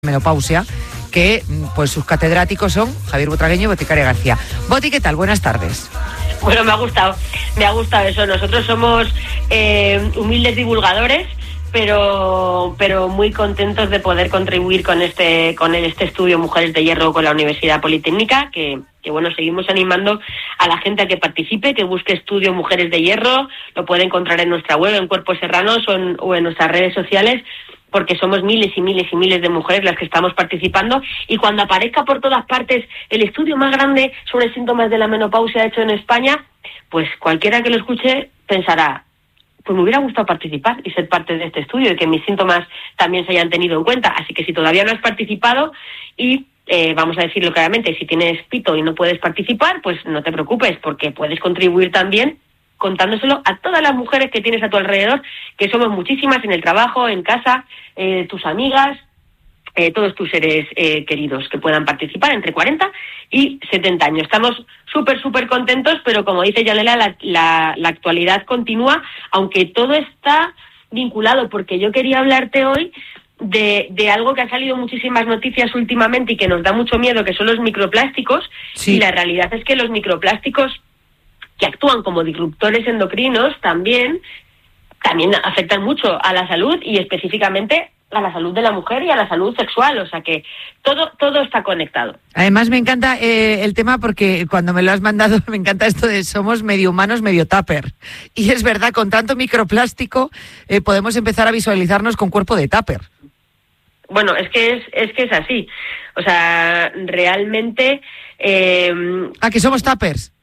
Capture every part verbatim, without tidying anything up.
menopausia, que pues sus catedráticos son Javier Butragueño y Boticaria García. Boti, ¿qué tal? Buenas tardes. Bueno, me ha gustado, me ha gustado eso. Nosotros somos eh, humildes divulgadores, pero pero muy contentos de poder contribuir con este con este estudio Mujeres de Hierro con la Universidad Politécnica, que, que bueno, seguimos animando a la gente a que participe, que busque estudio Mujeres de Hierro. Lo puede encontrar en nuestra web, en Cuerpos Serranos o en, o en nuestras redes sociales, porque somos miles y miles y miles de mujeres las que estamos participando, y cuando aparezca por todas partes el estudio más grande sobre síntomas de la menopausia hecho en España, pues cualquiera que lo escuche pensará, pues me hubiera gustado participar y ser parte de este estudio y que mis síntomas también se hayan tenido en cuenta. Así que si todavía no has participado y eh, vamos a decirlo claramente, si tienes pito y no puedes participar, pues no te preocupes, porque puedes contribuir también contándoselo a todas las mujeres que tienes a tu alrededor, que somos muchísimas en el trabajo, en casa, eh, tus amigas, eh, todos tus seres eh, queridos que puedan participar entre cuarenta y setenta años. Estamos súper, súper contentos, pero como dice Yanela, la, la, la actualidad continúa, aunque todo está vinculado, porque yo quería hablarte hoy de, de algo que ha salido muchísimas noticias últimamente y que nos da mucho miedo, que son los microplásticos. Sí. Y la realidad es que los microplásticos, que actúan como disruptores endocrinos, también, también afectan mucho a la salud, y específicamente a la salud de la mujer y a la salud sexual. O sea que todo todo está conectado. Además me encanta eh, el tema, porque cuando me lo has mandado me encanta esto de somos medio humanos, medio tupper. Y es verdad, con tanto microplástico eh, podemos empezar a visualizarnos con cuerpo de tupper. Bueno, es que es, es que es así. O sea, realmente... Eh, ah, que somos tuppers.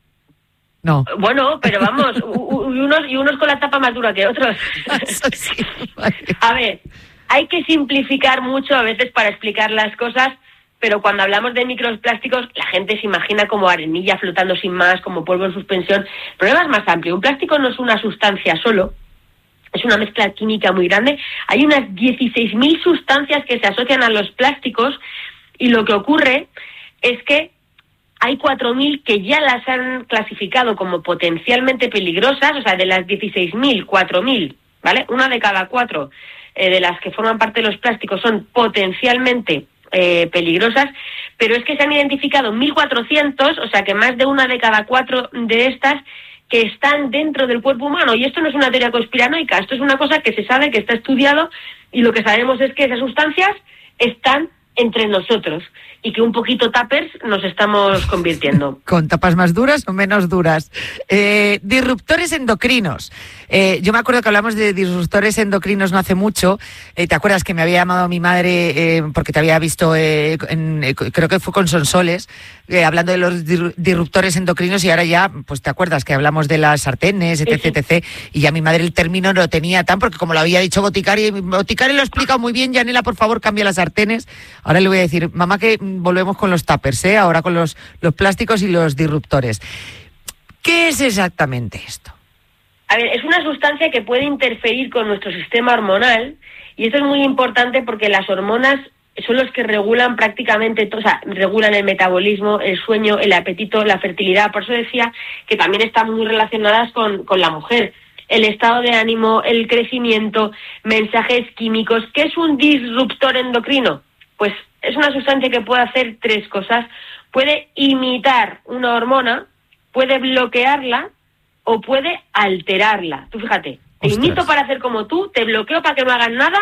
No. Bueno, pero vamos, y unos, y unos con la tapa más dura que otros. Eso sí, vale. A ver, hay que simplificar mucho a veces para explicar las cosas, pero cuando hablamos de microplásticos, la gente se imagina como arenilla flotando sin más, como polvo en suspensión. El problema es más amplio. Un plástico no es una sustancia solo, es una mezcla química muy grande. Hay unas dieciséis mil sustancias que se asocian a los plásticos, y lo que ocurre es que hay cuatro mil que ya las han clasificado como potencialmente peligrosas. O sea, de las dieciséis mil, cuatro mil, ¿vale? Una de cada cuatro eh, de las que forman parte de los plásticos son potencialmente eh, peligrosas, pero es que se han identificado mil cuatrocientos, o sea que más de una de cada cuatro de estas que están dentro del cuerpo humano. Y esto no es una teoría conspiranoica, esto es una cosa que se sabe, que está estudiado, y lo que sabemos es que esas sustancias están entre nosotros, y que un poquito tuppers nos estamos convirtiendo. ¿Con tapas más duras o menos duras? Eh, disruptores endocrinos. Eh, yo me acuerdo que hablamos de disruptores endocrinos no hace mucho. Eh, ¿Te acuerdas que me había llamado mi madre, eh, porque te había visto, eh, en, eh, creo que fue con Sonsoles, eh, hablando de los disruptores endocrinos, y ahora ya, pues te acuerdas que hablamos de las sartenes, etc, sí, sí. etcétera. Y ya mi madre el término no lo tenía tan, porque como lo había dicho Boticaria, Boticaria lo ha explicado muy bien. Yanela, por favor, cambia las sartenes. Ahora le voy a decir, mamá, que volvemos con los tuppers, ¿eh? Ahora con los, los plásticos y los disruptores. ¿Qué es exactamente esto? A ver, es una sustancia que puede interferir con nuestro sistema hormonal, y esto es muy importante porque las hormonas son los que regulan prácticamente, o sea, regulan el metabolismo, el sueño, el apetito, la fertilidad. Por eso decía que también están muy relacionadas con, con la mujer. El estado de ánimo, el crecimiento, mensajes químicos. ¿Qué es un disruptor endocrino? Pues es una sustancia que puede hacer tres cosas. Puede imitar una hormona, puede bloquearla o puede alterarla. Tú fíjate, te Ostras. imito para hacer como tú, te bloqueo para que no hagas nada,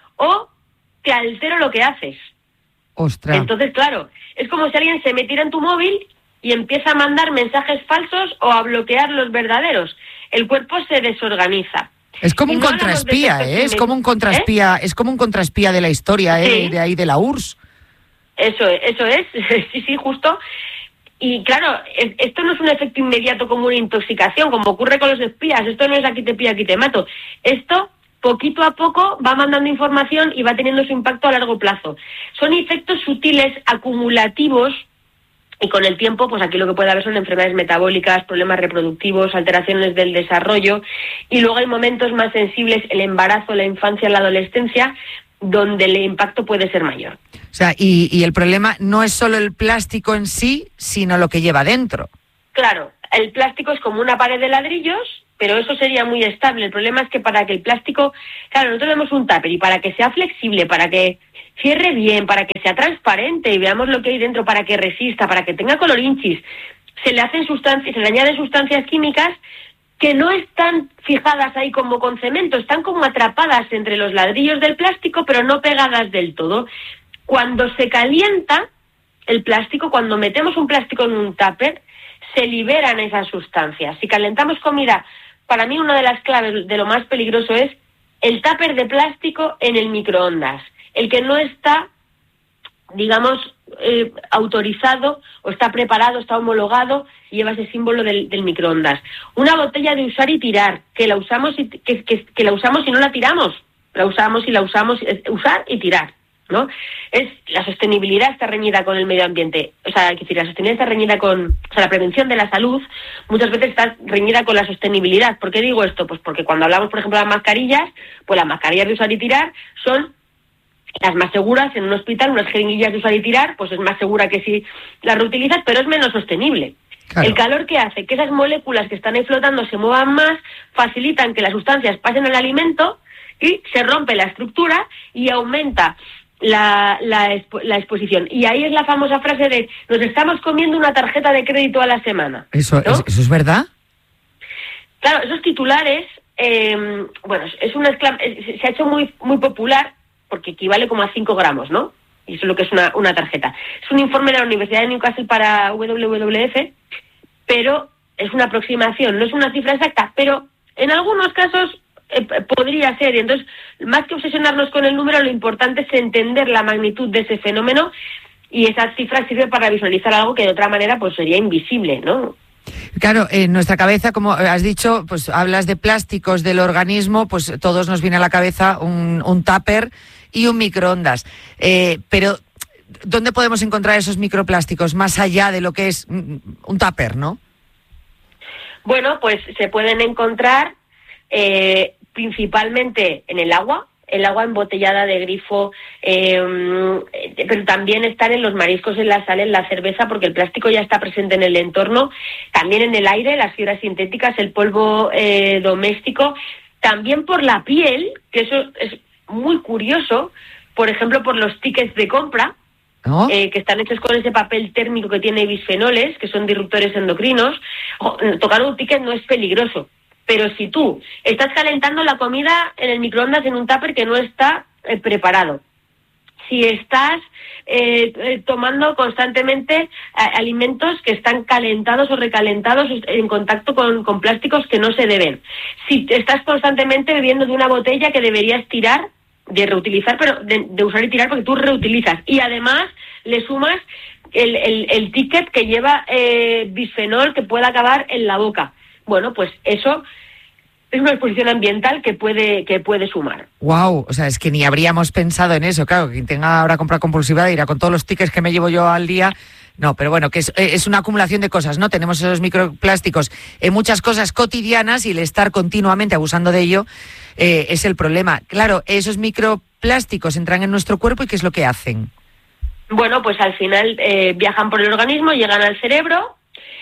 o te altero lo que haces. Ostras. Entonces, claro, es como si alguien se metiera en tu móvil y empieza a mandar mensajes falsos o a bloquear los verdaderos. El cuerpo se desorganiza. Es como un no contraespía, ¿eh? Es como un contraespía, ¿eh? Es como un contraespía de la historia, ¿eh? Sí. De ahí de la U R S S. Eso, eso es, sí, sí, justo. Y claro, esto no es un efecto inmediato como una intoxicación, como ocurre con los espías. Esto no es aquí te pillo, aquí te mato. Esto, poquito a poco, va mandando información y va teniendo su impacto a largo plazo. Son efectos sutiles, acumulativos, y con el tiempo, pues aquí lo que puede haber son enfermedades metabólicas, problemas reproductivos, alteraciones del desarrollo, y luego hay momentos más sensibles, el embarazo, la infancia, la adolescencia, donde el impacto puede ser mayor. O sea, y, y el problema no es solo el plástico en sí, sino lo que lleva dentro. Claro, el plástico es como una pared de ladrillos, pero eso sería muy estable. El problema es que para que el plástico, claro, nosotros tenemos un tupper, y para que sea flexible, para que cierre bien, para que sea transparente y veamos lo que hay dentro, para que resista, para que tenga colorinchis, se le hacen sustancias, se le añaden sustancias químicas que no están fijadas ahí como con cemento, están como atrapadas entre los ladrillos del plástico, pero no pegadas del todo. Cuando se calienta el plástico, cuando metemos un plástico en un tupper, se liberan esas sustancias. Si calentamos comida, para mí una de las claves de lo más peligroso es el tupper de plástico en el microondas, el que no está, digamos, eh, autorizado o está preparado, está homologado y lleva ese símbolo del, del microondas. Una botella de usar y tirar, que la usamos y que, que, que la usamos y no la tiramos, la usamos y la usamos, usar y tirar, ¿no? Es la sostenibilidad está reñida con el medio ambiente, o sea, hay que decir, la sostenibilidad está reñida con, o sea, la prevención de la salud muchas veces está reñida con la sostenibilidad. ¿Por qué digo esto? Pues porque cuando hablamos, por ejemplo, de las mascarillas, pues las mascarillas de usar y tirar son las más seguras en un hospital. Unas jeringuillas de usar y tirar, pues es más segura que si las reutilizas, pero es menos sostenible. Claro. El calor que hace que esas moléculas que están ahí flotando se muevan más, facilitan que las sustancias pasen al alimento y se rompe la estructura y aumenta la, la, expo- la exposición. Y ahí es la famosa frase de nos estamos comiendo una tarjeta de crédito a la semana. ¿Eso, ¿no? ¿Eso es verdad? Claro, esos titulares, eh, bueno, es una exclam- se ha hecho muy, muy popular porque equivale como a cinco gramos, ¿no? Y eso es lo que es una, una tarjeta. Es un informe de la Universidad de Newcastle para W W F, pero es una aproximación, no es una cifra exacta, pero en algunos casos eh, podría ser. Y entonces, más que obsesionarnos con el número, lo importante es entender la magnitud de ese fenómeno, y esa cifra sirve para visualizar algo que de otra manera pues sería invisible, ¿no? Claro, en nuestra cabeza, como has dicho, pues hablas de plásticos del organismo, pues todos nos viene a la cabeza un, un tupper y un microondas. Eh, pero, ¿dónde podemos encontrar esos microplásticos más allá de lo que es un tupper, no? Bueno, pues se pueden encontrar eh, principalmente en el agua, el agua embotellada de grifo, eh, pero también están en los mariscos, en la sal, en la cerveza, porque el plástico ya está presente en el entorno, también en el aire, las fibras sintéticas, el polvo eh, doméstico, también por la piel, que eso es muy curioso, por ejemplo, por los tickets de compra, ¿no? eh, que están hechos con ese papel térmico que tiene bisfenoles, que son disruptores endocrinos. Ojo, tocar un ticket no es peligroso, pero si tú estás calentando la comida en el microondas en un tupper que no está eh, preparado, si estás eh, eh, tomando constantemente a, alimentos que están calentados o recalentados en contacto con, con plásticos que no se deben, si estás constantemente bebiendo de una botella que deberías tirar, de reutilizar, pero de, de usar y tirar porque tú reutilizas, y además le sumas el, el, el ticket que lleva eh, bisfenol que puede acabar en la boca. Bueno, pues eso es una exposición ambiental que puede que puede sumar. Wow, o sea, es que ni habríamos pensado en eso. Claro, quien tenga ahora compra compulsiva irá con todos los tickets que me llevo yo al día. No, pero bueno, que es, es una acumulación de cosas, ¿no? Tenemos esos microplásticos en muchas cosas cotidianas y el estar continuamente abusando de ello eh, es el problema. Claro, esos microplásticos entran en nuestro cuerpo y ¿qué es lo que hacen? Bueno, pues al final eh, viajan por el organismo, llegan al cerebro,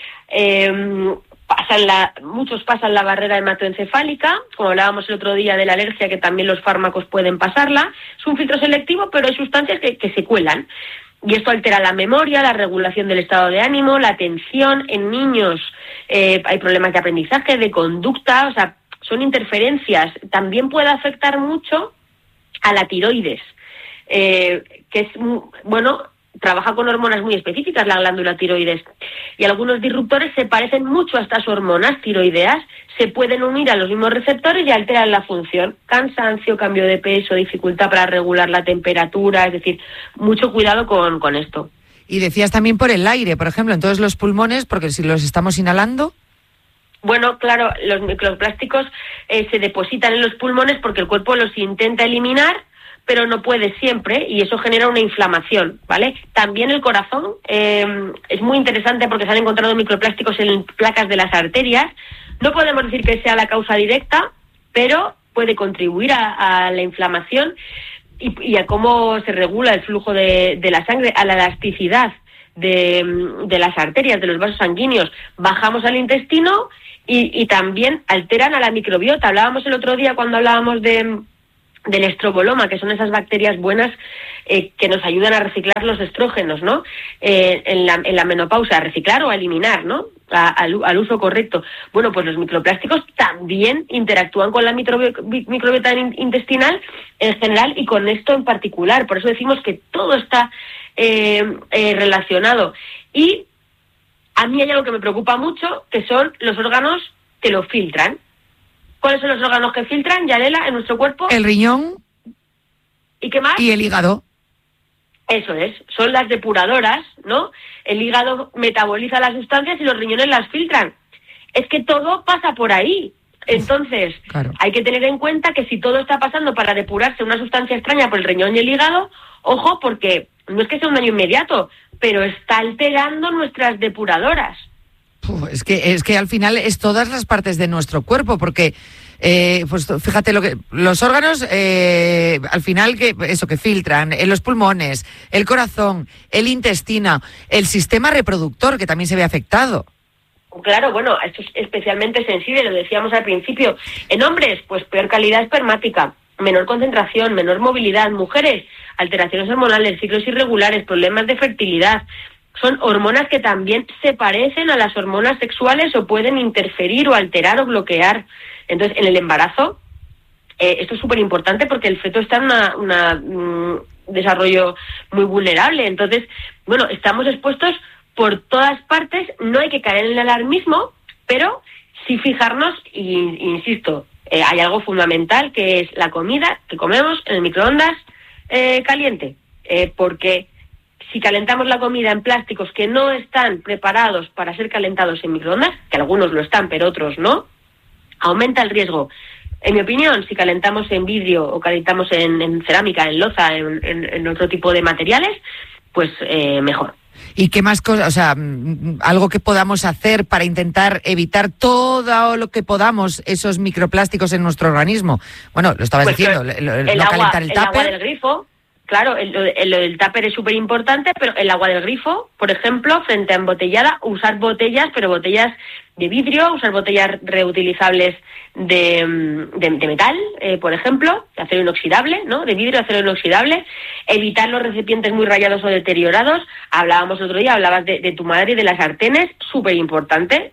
eh, pasan la, muchos pasan la barrera hematoencefálica, como hablábamos el otro día de la alergia, que también los fármacos pueden pasarla. Es un filtro selectivo, pero hay sustancias que, que se cuelan. Y esto altera la memoria, la regulación del estado de ánimo, la atención. En niños eh, hay problemas de aprendizaje, de conducta, o sea, son interferencias. También puede afectar mucho a la tiroides, eh, que es, bueno, trabaja con hormonas muy específicas, la glándula tiroides. Y algunos disruptores se parecen mucho a estas hormonas tiroideas, se pueden unir a los mismos receptores y alteran la función. Cansancio, cambio de peso, dificultad para regular la temperatura, es decir, mucho cuidado con, con esto. Y decías también por el aire, por ejemplo, entonces los pulmones, porque si los estamos inhalando... Bueno, claro, los microplásticos eh, se depositan en los pulmones porque el cuerpo los intenta eliminar, pero no puede siempre, y eso genera una inflamación, ¿vale? También el corazón eh, es muy interesante porque se han encontrado microplásticos en placas de las arterias. No podemos decir que sea la causa directa, pero puede contribuir a, a la inflamación y, y a cómo se regula el flujo de, de la sangre, a la elasticidad de, de las arterias, de los vasos sanguíneos. Bajamos al intestino y, y también alteran a la microbiota. Hablábamos el otro día cuando hablábamos de... del estroboloma, que son esas bacterias buenas eh, que nos ayudan a reciclar los estrógenos, ¿no? Eh, en, la, en la menopausia, a reciclar o a eliminar, ¿no? A, al, al uso correcto. Bueno, pues los microplásticos también interactúan con la microbi- microbiota intestinal en general y con esto en particular. Por eso decimos que todo está eh, eh, relacionado. Y a mí hay algo que me preocupa mucho, que son los órganos que lo filtran. ¿Cuáles son los órganos que filtran, Yarela, en nuestro cuerpo? El riñón. ¿Y qué más? Y el hígado. Eso es, son las depuradoras, ¿no? El hígado metaboliza las sustancias y los riñones las filtran. Es que todo pasa por ahí. Entonces, claro. Hay que tener en cuenta que si todo está pasando para depurarse una sustancia extraña por el riñón y el hígado, ojo, porque no es que sea un daño inmediato, pero está alterando nuestras depuradoras. Uf, es que es que al final es todas las partes de nuestro cuerpo, porque eh, pues fíjate lo que los órganos eh, al final que eso que filtran, eh, los pulmones, el corazón, el intestino, el sistema reproductor que también se ve afectado. Claro, bueno, esto es especialmente sensible, lo decíamos al principio. En hombres, pues peor calidad espermática, menor concentración, menor movilidad. Mujeres, alteraciones hormonales, ciclos irregulares, problemas de fertilidad. Son hormonas que también se parecen a las hormonas sexuales o pueden interferir o alterar o bloquear. Entonces, en el embarazo, eh, esto es súper importante porque el feto está en una, una, un desarrollo muy vulnerable. Entonces, bueno, estamos expuestos por todas partes. No hay que caer en el alarmismo, pero sí fijarnos, y insisto, eh, hay algo fundamental que es la comida que comemos en el microondas eh, caliente, eh, porque si calentamos la comida en plásticos que no están preparados para ser calentados en microondas, que algunos lo están, pero otros no, aumenta el riesgo. En mi opinión, si calentamos en vidrio o calentamos en, en cerámica, en loza, en, en, en otro tipo de materiales, pues eh, mejor. ¿Y qué más cosas, o sea, algo que podamos hacer para intentar evitar todo lo que podamos esos microplásticos en nuestro organismo? Bueno, lo estabas pues diciendo, el, lo, el no agua, calentar el el tupper. agua del grifo. Claro, el, el, el tupper es súper importante, pero el agua del grifo, por ejemplo, frente a embotellada, usar botellas, pero botellas de vidrio, usar botellas reutilizables de, de, de metal, eh, por ejemplo, de acero inoxidable, ¿no? De vidrio, acero inoxidable, evitar los recipientes muy rayados o deteriorados. Hablábamos el otro día, hablabas de, de tu madre y de las sartenes, súper importante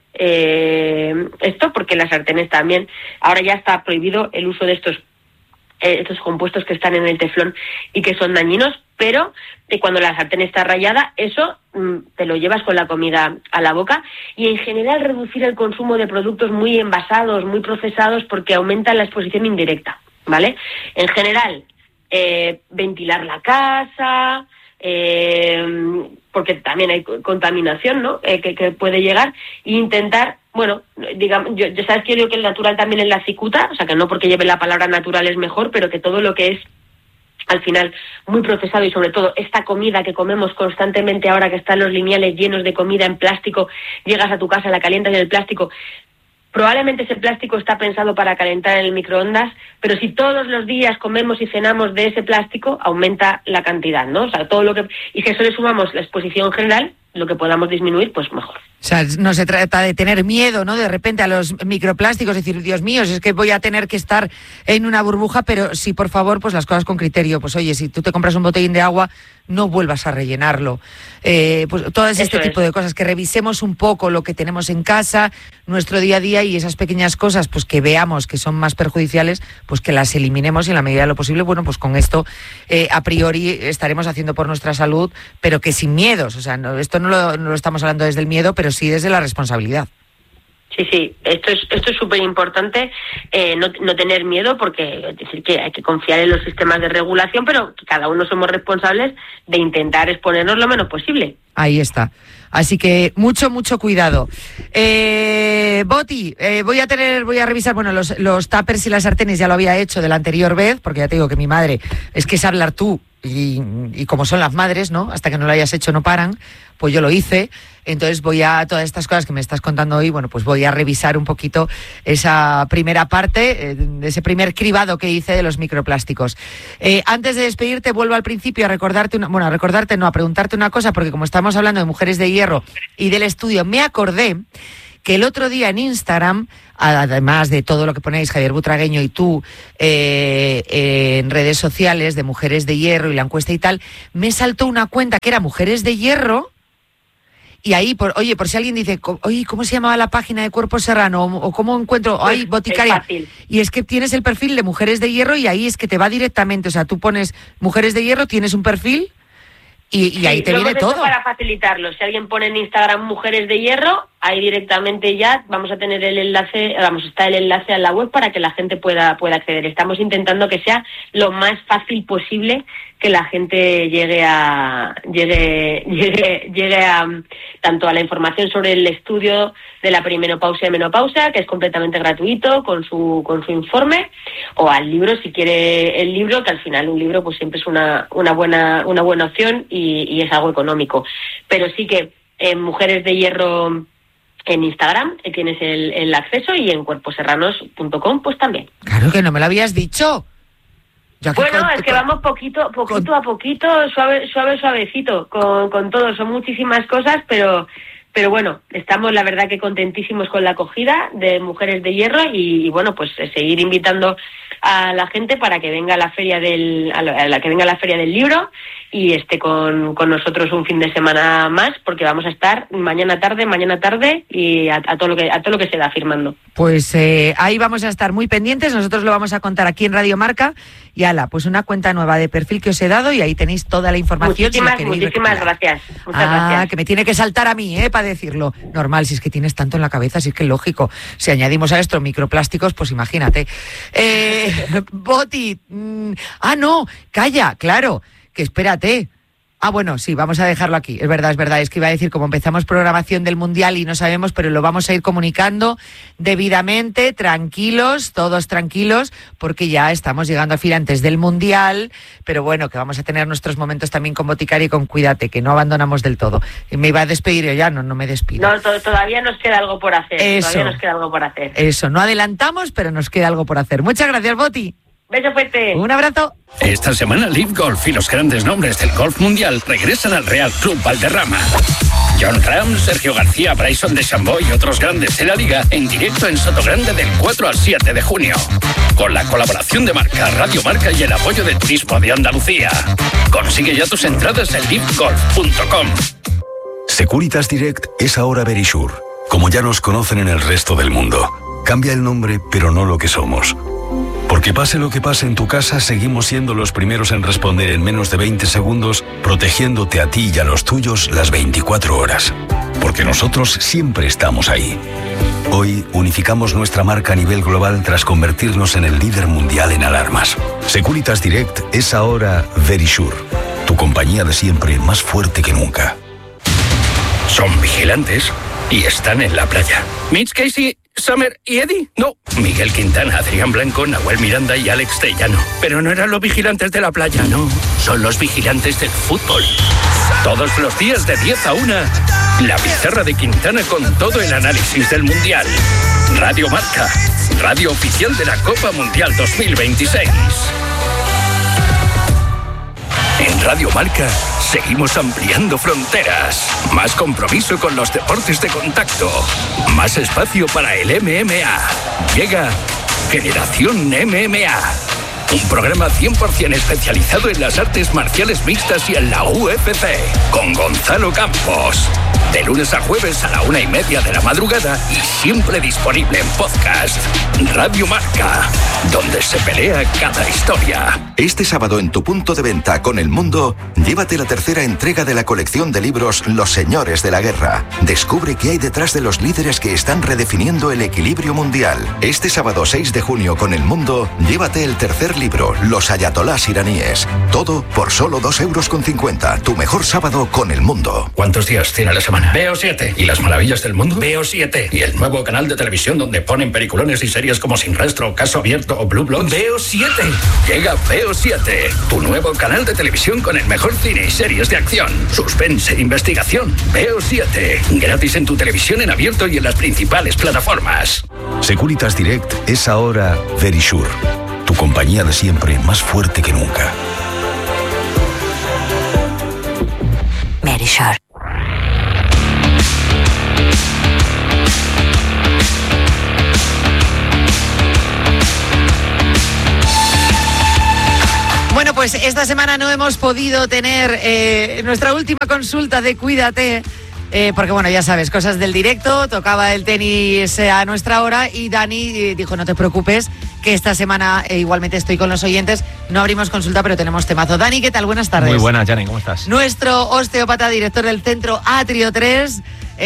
eh, esto, porque las sartenes también, ahora ya está prohibido el uso de estos estos compuestos que están en el teflón y que son dañinos, pero de cuando la sartén está rayada, eso mm, te lo llevas con la comida a la boca. Y en general reducir el consumo de productos muy envasados, muy procesados, porque aumentan la exposición indirecta, ¿vale? En general, eh, ventilar la casa, eh, porque también hay contaminación, ¿no? Eh, que, que puede llegar, e intentar, bueno, digamos, yo, yo sabes que yo digo que el natural también es la cicuta, o sea que no porque lleve la palabra natural es mejor, pero que todo lo que es al final muy procesado y sobre todo esta comida que comemos constantemente ahora que están los lineales llenos de comida en plástico, llegas a tu casa, la calientas en el plástico. Probablemente ese plástico está pensado para calentar en el microondas, pero si todos los días comemos y cenamos de ese plástico, aumenta la cantidad, ¿no? O sea, todo lo que... Y si a eso le sumamos la exposición general, lo que podamos disminuir, pues mejor. O sea, no se trata de tener miedo, ¿no? De repente a los microplásticos, decir, Dios mío, si es que voy a tener que estar en una burbuja, pero sí, por favor, pues las cosas con criterio. Pues oye, si tú te compras un botellín de agua, no vuelvas a rellenarlo. Eh, pues todo este Eso tipo es. de cosas, que revisemos un poco lo que tenemos en casa, nuestro día a día, y esas pequeñas cosas, pues que veamos que son más perjudiciales, pues que las eliminemos y en la medida de lo posible, bueno, pues con esto eh, a priori estaremos haciendo por nuestra salud, pero que sin miedos. O sea, no, esto no lo, no lo estamos hablando desde el miedo, pero sí desde la responsabilidad. Sí, sí, esto es esto es súper importante, eh, no, no tener miedo, porque es decir que hay que confiar en los sistemas de regulación, pero que cada uno somos responsables de intentar exponernos lo menos posible. Ahí está. Así que mucho, mucho cuidado. Eh, Boti, eh, voy a tener, voy a revisar, bueno, los, los tuppers y las sartenes ya lo había hecho de la anterior vez, porque ya te digo que mi madre es que es hablar tú, y, y como son las madres, ¿no? Hasta que no lo hayas hecho no paran, pues yo lo hice. Entonces voy a, todas estas cosas que me estás contando hoy, bueno, pues voy a revisar un poquito esa primera parte, eh, ese primer cribado que hice de los microplásticos. Eh, antes de despedirte, vuelvo al principio a recordarte, una, bueno, a recordarte, no, a preguntarte una cosa, porque como estamos hablando de mujeres de hierro y del estudio, me acordé que el otro día en Instagram, además de todo lo que ponéis Javier Butragueño y tú eh, eh, en redes sociales de Mujeres de Hierro y la encuesta y tal, me saltó una cuenta que era Mujeres de Hierro. Y ahí, por, oye, por si alguien dice, oye, ¿cómo se llamaba la página de Cuerpo Serrano? O, o ¿cómo encuentro? Pues ¡Ay, boticaria! Es fácil. Y es que tienes el perfil de Mujeres de Hierro y ahí es que te va directamente. O sea, tú pones Mujeres de Hierro, tienes un perfil y, y sí, ahí te viene todo. Para facilitarlo, si alguien pone en Instagram Mujeres de Hierro, ahí directamente ya vamos a tener el enlace, vamos, está el enlace a la web para que la gente pueda, pueda acceder. Estamos intentando que sea lo más fácil posible que la gente llegue a llegue llegue llegue a tanto a la información sobre el estudio de la perimenopausia y menopausia, que es completamente gratuito con su con su informe, o al libro si quiere el libro, que al final un libro pues siempre es una una buena una buena opción y, y es algo económico. Pero sí que en Mujeres de Hierro en Instagram eh, tienes el, el acceso y en cuerpos serranos punto com pues también. Claro que no me lo habías dicho. Ya que bueno, con, es que con, vamos poquito, poquito con... a poquito, suave, suave, suavecito, con, con todo. Son muchísimas cosas, pero, pero bueno, estamos la verdad que contentísimos con la acogida de Mujeres de Hierro y, y bueno, pues seguir invitando a la gente para que venga a la feria del, a la, a la que venga a la feria del libro y esté con, con nosotros un fin de semana más, porque vamos a estar mañana tarde, mañana tarde y a, a todo lo que a todo lo que se da firmando. Pues eh, ahí vamos a estar muy pendientes, nosotros lo vamos a contar aquí en Radio Marca y ala, pues una cuenta nueva de perfil que os he dado y ahí tenéis toda la información. Muchísimas, si muchísimas gracias. Muchas ah, gracias. Que me tiene que saltar a mí, eh, para decirlo. Normal, si es que tienes tanto en la cabeza, si es que es lógico. Si añadimos a esto microplásticos, pues imagínate. Eh, Boti, mmm, ah no, calla, claro, que espérate. Ah, bueno, sí, vamos a dejarlo aquí. Es verdad, es verdad. Es que iba a decir, como empezamos programación del Mundial y no sabemos, pero lo vamos a ir comunicando debidamente, tranquilos, todos tranquilos, porque ya estamos llegando al fin antes del Mundial, pero bueno, que vamos a tener nuestros momentos también con Boticaria y con Cuídate, que no abandonamos del todo. Y me iba a despedir yo ya, no, no me despido. No, to- todavía nos queda algo por hacer. Eso, todavía nos queda algo por hacer. Eso, no adelantamos, pero nos queda algo por hacer. Muchas gracias, Boti. Beso fuerte. Un abrazo. Esta semana Live Golf y los grandes nombres del golf mundial regresan al Real Club Valderrama. John Ram, Sergio García, Bryson DeChambeau y otros grandes de la liga en directo en Sotogrande del cuatro al siete de junio. Con la colaboración de Marca, Radio Marca y el apoyo de Turismo de Andalucía. Consigue ya tus entradas en live golf punto com. Securitas Direct es ahora Verisure, como ya nos conocen en el resto del mundo. Cambia el nombre, pero no lo que somos. Porque pase lo que pase en tu casa, seguimos siendo los primeros en responder en menos de veinte segundos, protegiéndote a ti y a los tuyos las veinticuatro horas. Porque nosotros siempre estamos ahí. Hoy unificamos nuestra marca a nivel global tras convertirnos en el líder mundial en alarmas. Securitas Direct es ahora Verisure, tu compañía de siempre más fuerte que nunca. Son vigilantes y están en la playa. Mitch Casey, Summer y Eddie. No, Miguel Quintana, Adrián Blanco, Nahuel Miranda y Alex Tellano. Pero no eran los vigilantes de la playa, no. Son los vigilantes del fútbol. Todos los días de diez a una, la pizarra de Quintana con todo el análisis del Mundial. Radio Marca, radio oficial de la Copa Mundial dos mil veintiséis. En Radio Marca seguimos ampliando fronteras. Más compromiso con los deportes de contacto. Más espacio para el M M A. Llega Generación M M A. Un programa cien por ciento especializado en las artes marciales mixtas y en la U F C. Con Gonzalo Campos. De lunes a jueves a la una y media de la madrugada y siempre disponible en podcast. Radio Marca, donde se pelea cada historia. Este sábado en tu punto de venta con El Mundo, llévate la tercera entrega de la colección de libros Los Señores de la Guerra. Descubre qué hay detrás de los líderes que están redefiniendo el equilibrio mundial. Este sábado seis de junio con El Mundo, llévate el tercer libro, Los Ayatolás iraníes. Todo por solo dos euros con cincuenta. Tu mejor sábado con El Mundo. ¿Cuántos días tiene la semana? B O siete. ¿Y las maravillas del mundo? B O siete. ¿Y el nuevo canal de televisión donde ponen peliculones y series como Sin Rastro, Caso Abierto o Blue Bloods? B O siete. Llega B O siete. Tu nuevo canal de televisión con el mejor cine y series de acción, suspense e investigación. B O siete. Gratis en tu televisión en abierto y en las principales plataformas. Securitas Direct es ahora Verisure, tu compañía de siempre más fuerte que nunca. Verisure. Bueno, pues esta semana no hemos podido tener eh, nuestra última consulta de Cuídate, eh, porque bueno, ya sabes, cosas del directo, tocaba el tenis a nuestra hora y Dani eh, dijo, no te preocupes, que esta semana eh, igualmente estoy con los oyentes, no abrimos consulta, pero tenemos temazo. Dani, ¿qué tal? Buenas tardes. Muy buenas, Jani, ¿cómo estás? Nuestro osteópata, director del centro Atrio tres,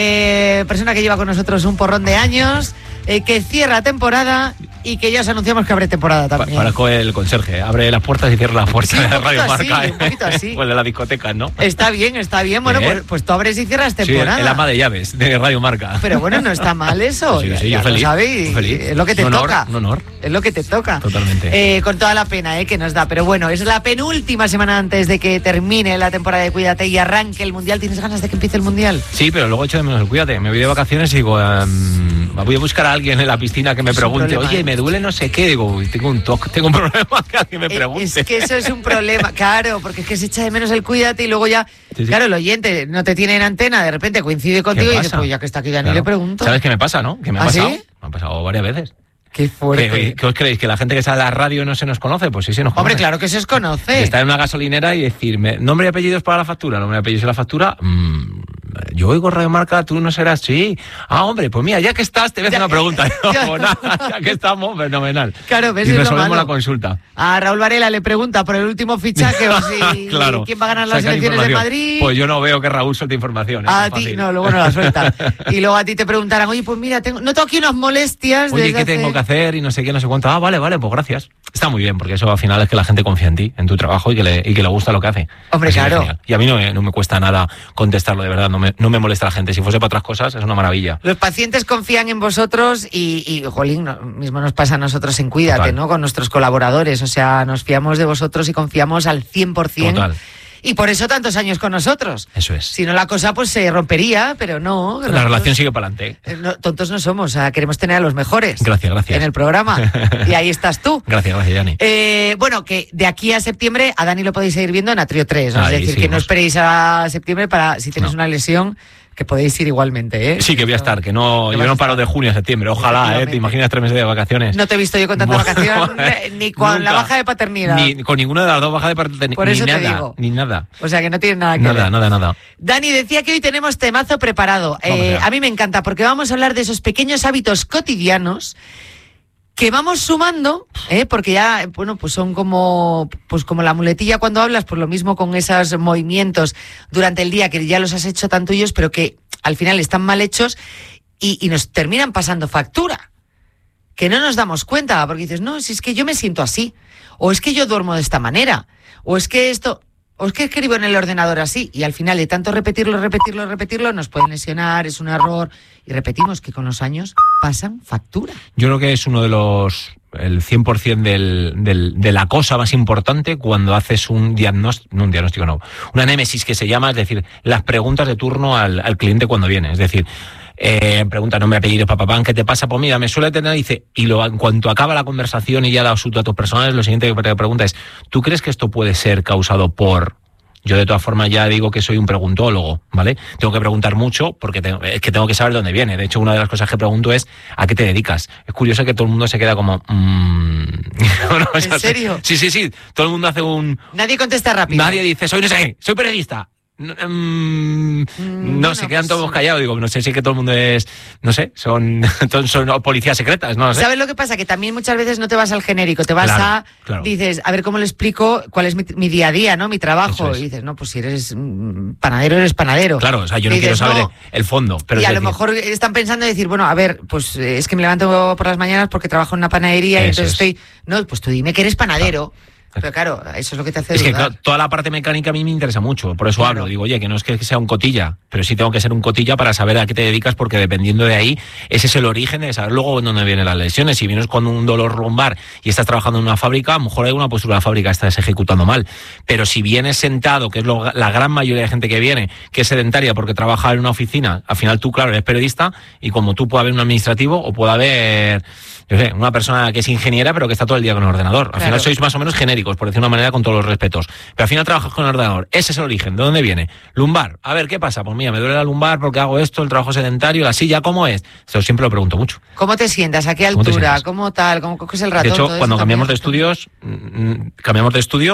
eh, persona que lleva con nosotros un porrón de años, eh, que cierra temporada y que ya os anunciamos que abre temporada también. Parezco el conserje, abre las puertas y cierra las puertas sí, de Radio así, Marca. Un poquito así. Pues de la discoteca, ¿no? Está bien, está bien. Bueno, ¿Eh? pues, pues tú abres y cierras temporada. Sí, el ama de llaves de Radio Marca. Pero bueno, no está mal eso. Sí, ya, sí, ya yo lo feliz, sabes y feliz. es lo que te un honor, toca. Un honor. Es lo que te toca. Totalmente. Eh, con toda la pena eh, que nos da. Pero bueno, es la penúltima semana antes de que termine la temporada de Cuídate y arranque el Mundial. ¿Tienes ganas de que empiece el Mundial? Sí, pero luego echo de menos el Cuídate. Me voy de vacaciones y digo, um, voy a buscar a alguien en la piscina que me es pregunte, problema, oye, ¿eh? me duele no sé qué. Digo, uy, tengo un toque, tengo un problema que alguien me pregunte. Es que eso es un problema, claro, porque es que se echa de menos el Cuídate y luego ya, sí, sí. claro, el oyente no te tiene en antena, de repente coincide contigo y dices, pues ya que está aquí Dani, claro. le pregunto. ¿Sabes qué me pasa, no? ¿Qué me ha ¿Ah, pasado? sí? Me ha pasado varias veces. Qué fuerte. ¿Qué, ¿Qué os creéis? ¿Que la gente que sale a la radio no se nos conoce? Pues sí se nos conoce. Hombre, claro que se os conoce. Y estar en una gasolinera y decirme, nombre y apellidos para la factura, nombre y apellidos de la factura, mmm, yo oigo Radio Marca, tú no serás, sí. Ah, hombre, pues mira, ya que estás, te voy a hacer Ya, una pregunta. ya. No, nada, ya que estamos, fenomenal. Claro, ves, y es lo resolvemos malo. la consulta. A Raúl Varela le pregunta por el último fichaje o si Claro. quién va a ganar las Sacan elecciones de información. Madrid. Pues yo no veo que Raúl suelte información. A es ti, fácil. no, luego no la suelta. Y luego a ti te preguntarán, oye, pues mira, tengo, noto aquí unas molestias. Oye, desde ¿qué hace... tengo que hacer? Y no sé qué, no sé cuánto. Ah, vale, vale, pues gracias. Está muy bien, porque eso al final es que la gente confía en ti, en tu trabajo y que le, y que le gusta lo que hace. Hombre, Así que claro. genial. Y a mí no me, no me cuesta nada contestarlo, de verdad. No me, no me molesta la gente. Si fuese para otras cosas, es una maravilla. Los pacientes confían en vosotros y, y jolín, no, mismo nos pasa a nosotros en Cuídate, Total. ¿no? Con nuestros colaboradores. O sea, nos fiamos de vosotros y confiamos al cien por ciento. Total. Y por eso tantos años con nosotros. Eso es. Si no, la cosa pues se rompería, pero no. La nosotros, relación sigue para adelante. eh, no, tontos no somos, o sea, queremos tener a los mejores. Gracias, gracias. En el programa. Y ahí estás tú. Gracias, gracias, Yanni. Eh, bueno, que de aquí a septiembre a Dani lo podéis seguir viendo en Atrio tres. ¿no? Es Ahí decir, que no seguimos. esperéis a septiembre para, si tenéis No. una lesión, que podéis ir igualmente, ¿eh? Sí, que voy a estar, que no, Que yo vas no a paro estar. de junio a septiembre. Ojalá, ¿eh? Efectivamente. Te imaginas tres meses de vacaciones. No te he visto yo con tanta vacación, ni con Nunca. la baja de paternidad. Ni con ninguna de las dos bajas de paternidad. Por ni eso te nada, digo. Ni nada. O sea, que no tiene nada que Nada, ver. nada, nada. Dani decía que hoy tenemos temazo preparado. Vamos Eh, allá. a mí me encanta porque vamos a hablar de esos pequeños hábitos cotidianos que vamos sumando, ¿eh? Porque ya, bueno, pues son como, pues como la muletilla cuando hablas, pues lo mismo con esos movimientos durante el día que ya los has hecho tan tuyos, pero que al final están mal hechos y, y nos terminan pasando factura. Que no nos damos cuenta, porque dices, no, si es que yo me siento así, o es que yo duermo de esta manera, o es que esto, o es que escribo en el ordenador así, y al final de tanto repetirlo, repetirlo, repetirlo, nos pueden lesionar, es un error, y repetimos que con los años pasan factura. Yo creo que es uno de los, el cien por ciento del, del, de la cosa más importante cuando haces un diagnóstico, no un diagnóstico, no, una némesis que se llama, es decir, las preguntas de turno al, al cliente cuando viene. Es decir, eh, pregunta, nombre, apellido, papá, ¿qué te pasa? Pues mira, me suele tener, dice, y lo, en cuanto acaba la conversación y ya da sus datos personales, lo siguiente que te pregunta es, ¿tú crees que esto puede ser causado por...? Yo de todas formas ya digo que soy un preguntólogo, ¿vale? Tengo que preguntar mucho porque tengo, es que tengo que saber de dónde viene. De hecho, una de las cosas que pregunto es ¿a qué te dedicas? Es curioso que todo el mundo se queda como... Mmm... no, o sea, ¿En serio? Sí, sí, sí. Todo el mundo hace un... Nadie contesta rápido. Nadie dice, soy no sé, soy periodista. No, mm, Mm, no, bueno, se quedan pues, todos callados. Digo, no sé si es que todo el mundo es... No sé, son, todos son policías secretas, no lo sé. ¿Sabes lo que pasa? Que también muchas veces no te vas al genérico, te vas Claro, a... claro. Dices, a ver cómo le explico cuál es mi, mi día a día, ¿no? Mi trabajo. Eso es. Y dices, no, pues si eres mm, panadero, eres panadero. Claro, o sea, yo no Y quiero dices, saber no. el fondo. Pero Y es a lo decir, mejor están pensando en decir, bueno, a ver, pues eh, es que me levanto por las mañanas porque trabajo en una panadería y Eso entonces es. estoy... No, pues tú dime que eres panadero. Pero claro, eso es lo que te hace Es que dudar. claro, toda la parte mecánica a mí me interesa mucho, por eso Claro. hablo. Digo, oye, que no es que sea un cotilla, pero sí tengo que ser un cotilla para saber a qué te dedicas, porque dependiendo de ahí, ese es el origen de saber luego dónde vienen las lesiones. Si vienes con un dolor lumbar y estás trabajando en una fábrica, a lo mejor hay una postura de la fábrica estás ejecutando mal. Pero si vienes sentado, que es lo, la gran mayoría de gente que viene, que es sedentaria porque trabaja en una oficina, al final tú, claro, eres periodista y como tú puede haber un administrativo o puede haber... Yo sé, una persona que es ingeniera pero que está todo el día con el ordenador. Al Claro. final sois más o menos genéricos, por decir una manera, con todos los respetos. Pero al final trabajas con el ordenador. Ese es el origen. ¿De dónde viene? Lumbar. A ver, ¿qué pasa? Pues mira, me duele la lumbar porque hago esto, el trabajo sedentario, la silla, ¿cómo es? Esto siempre lo pregunto mucho. ¿Cómo te sientas? ¿A qué ¿Cómo te altura? sientas? ¿Cómo tal? ¿Cómo coges el ratón? De hecho, Todo cuando eso cambiamos de también. estudios, mm, cambiamos de estudio,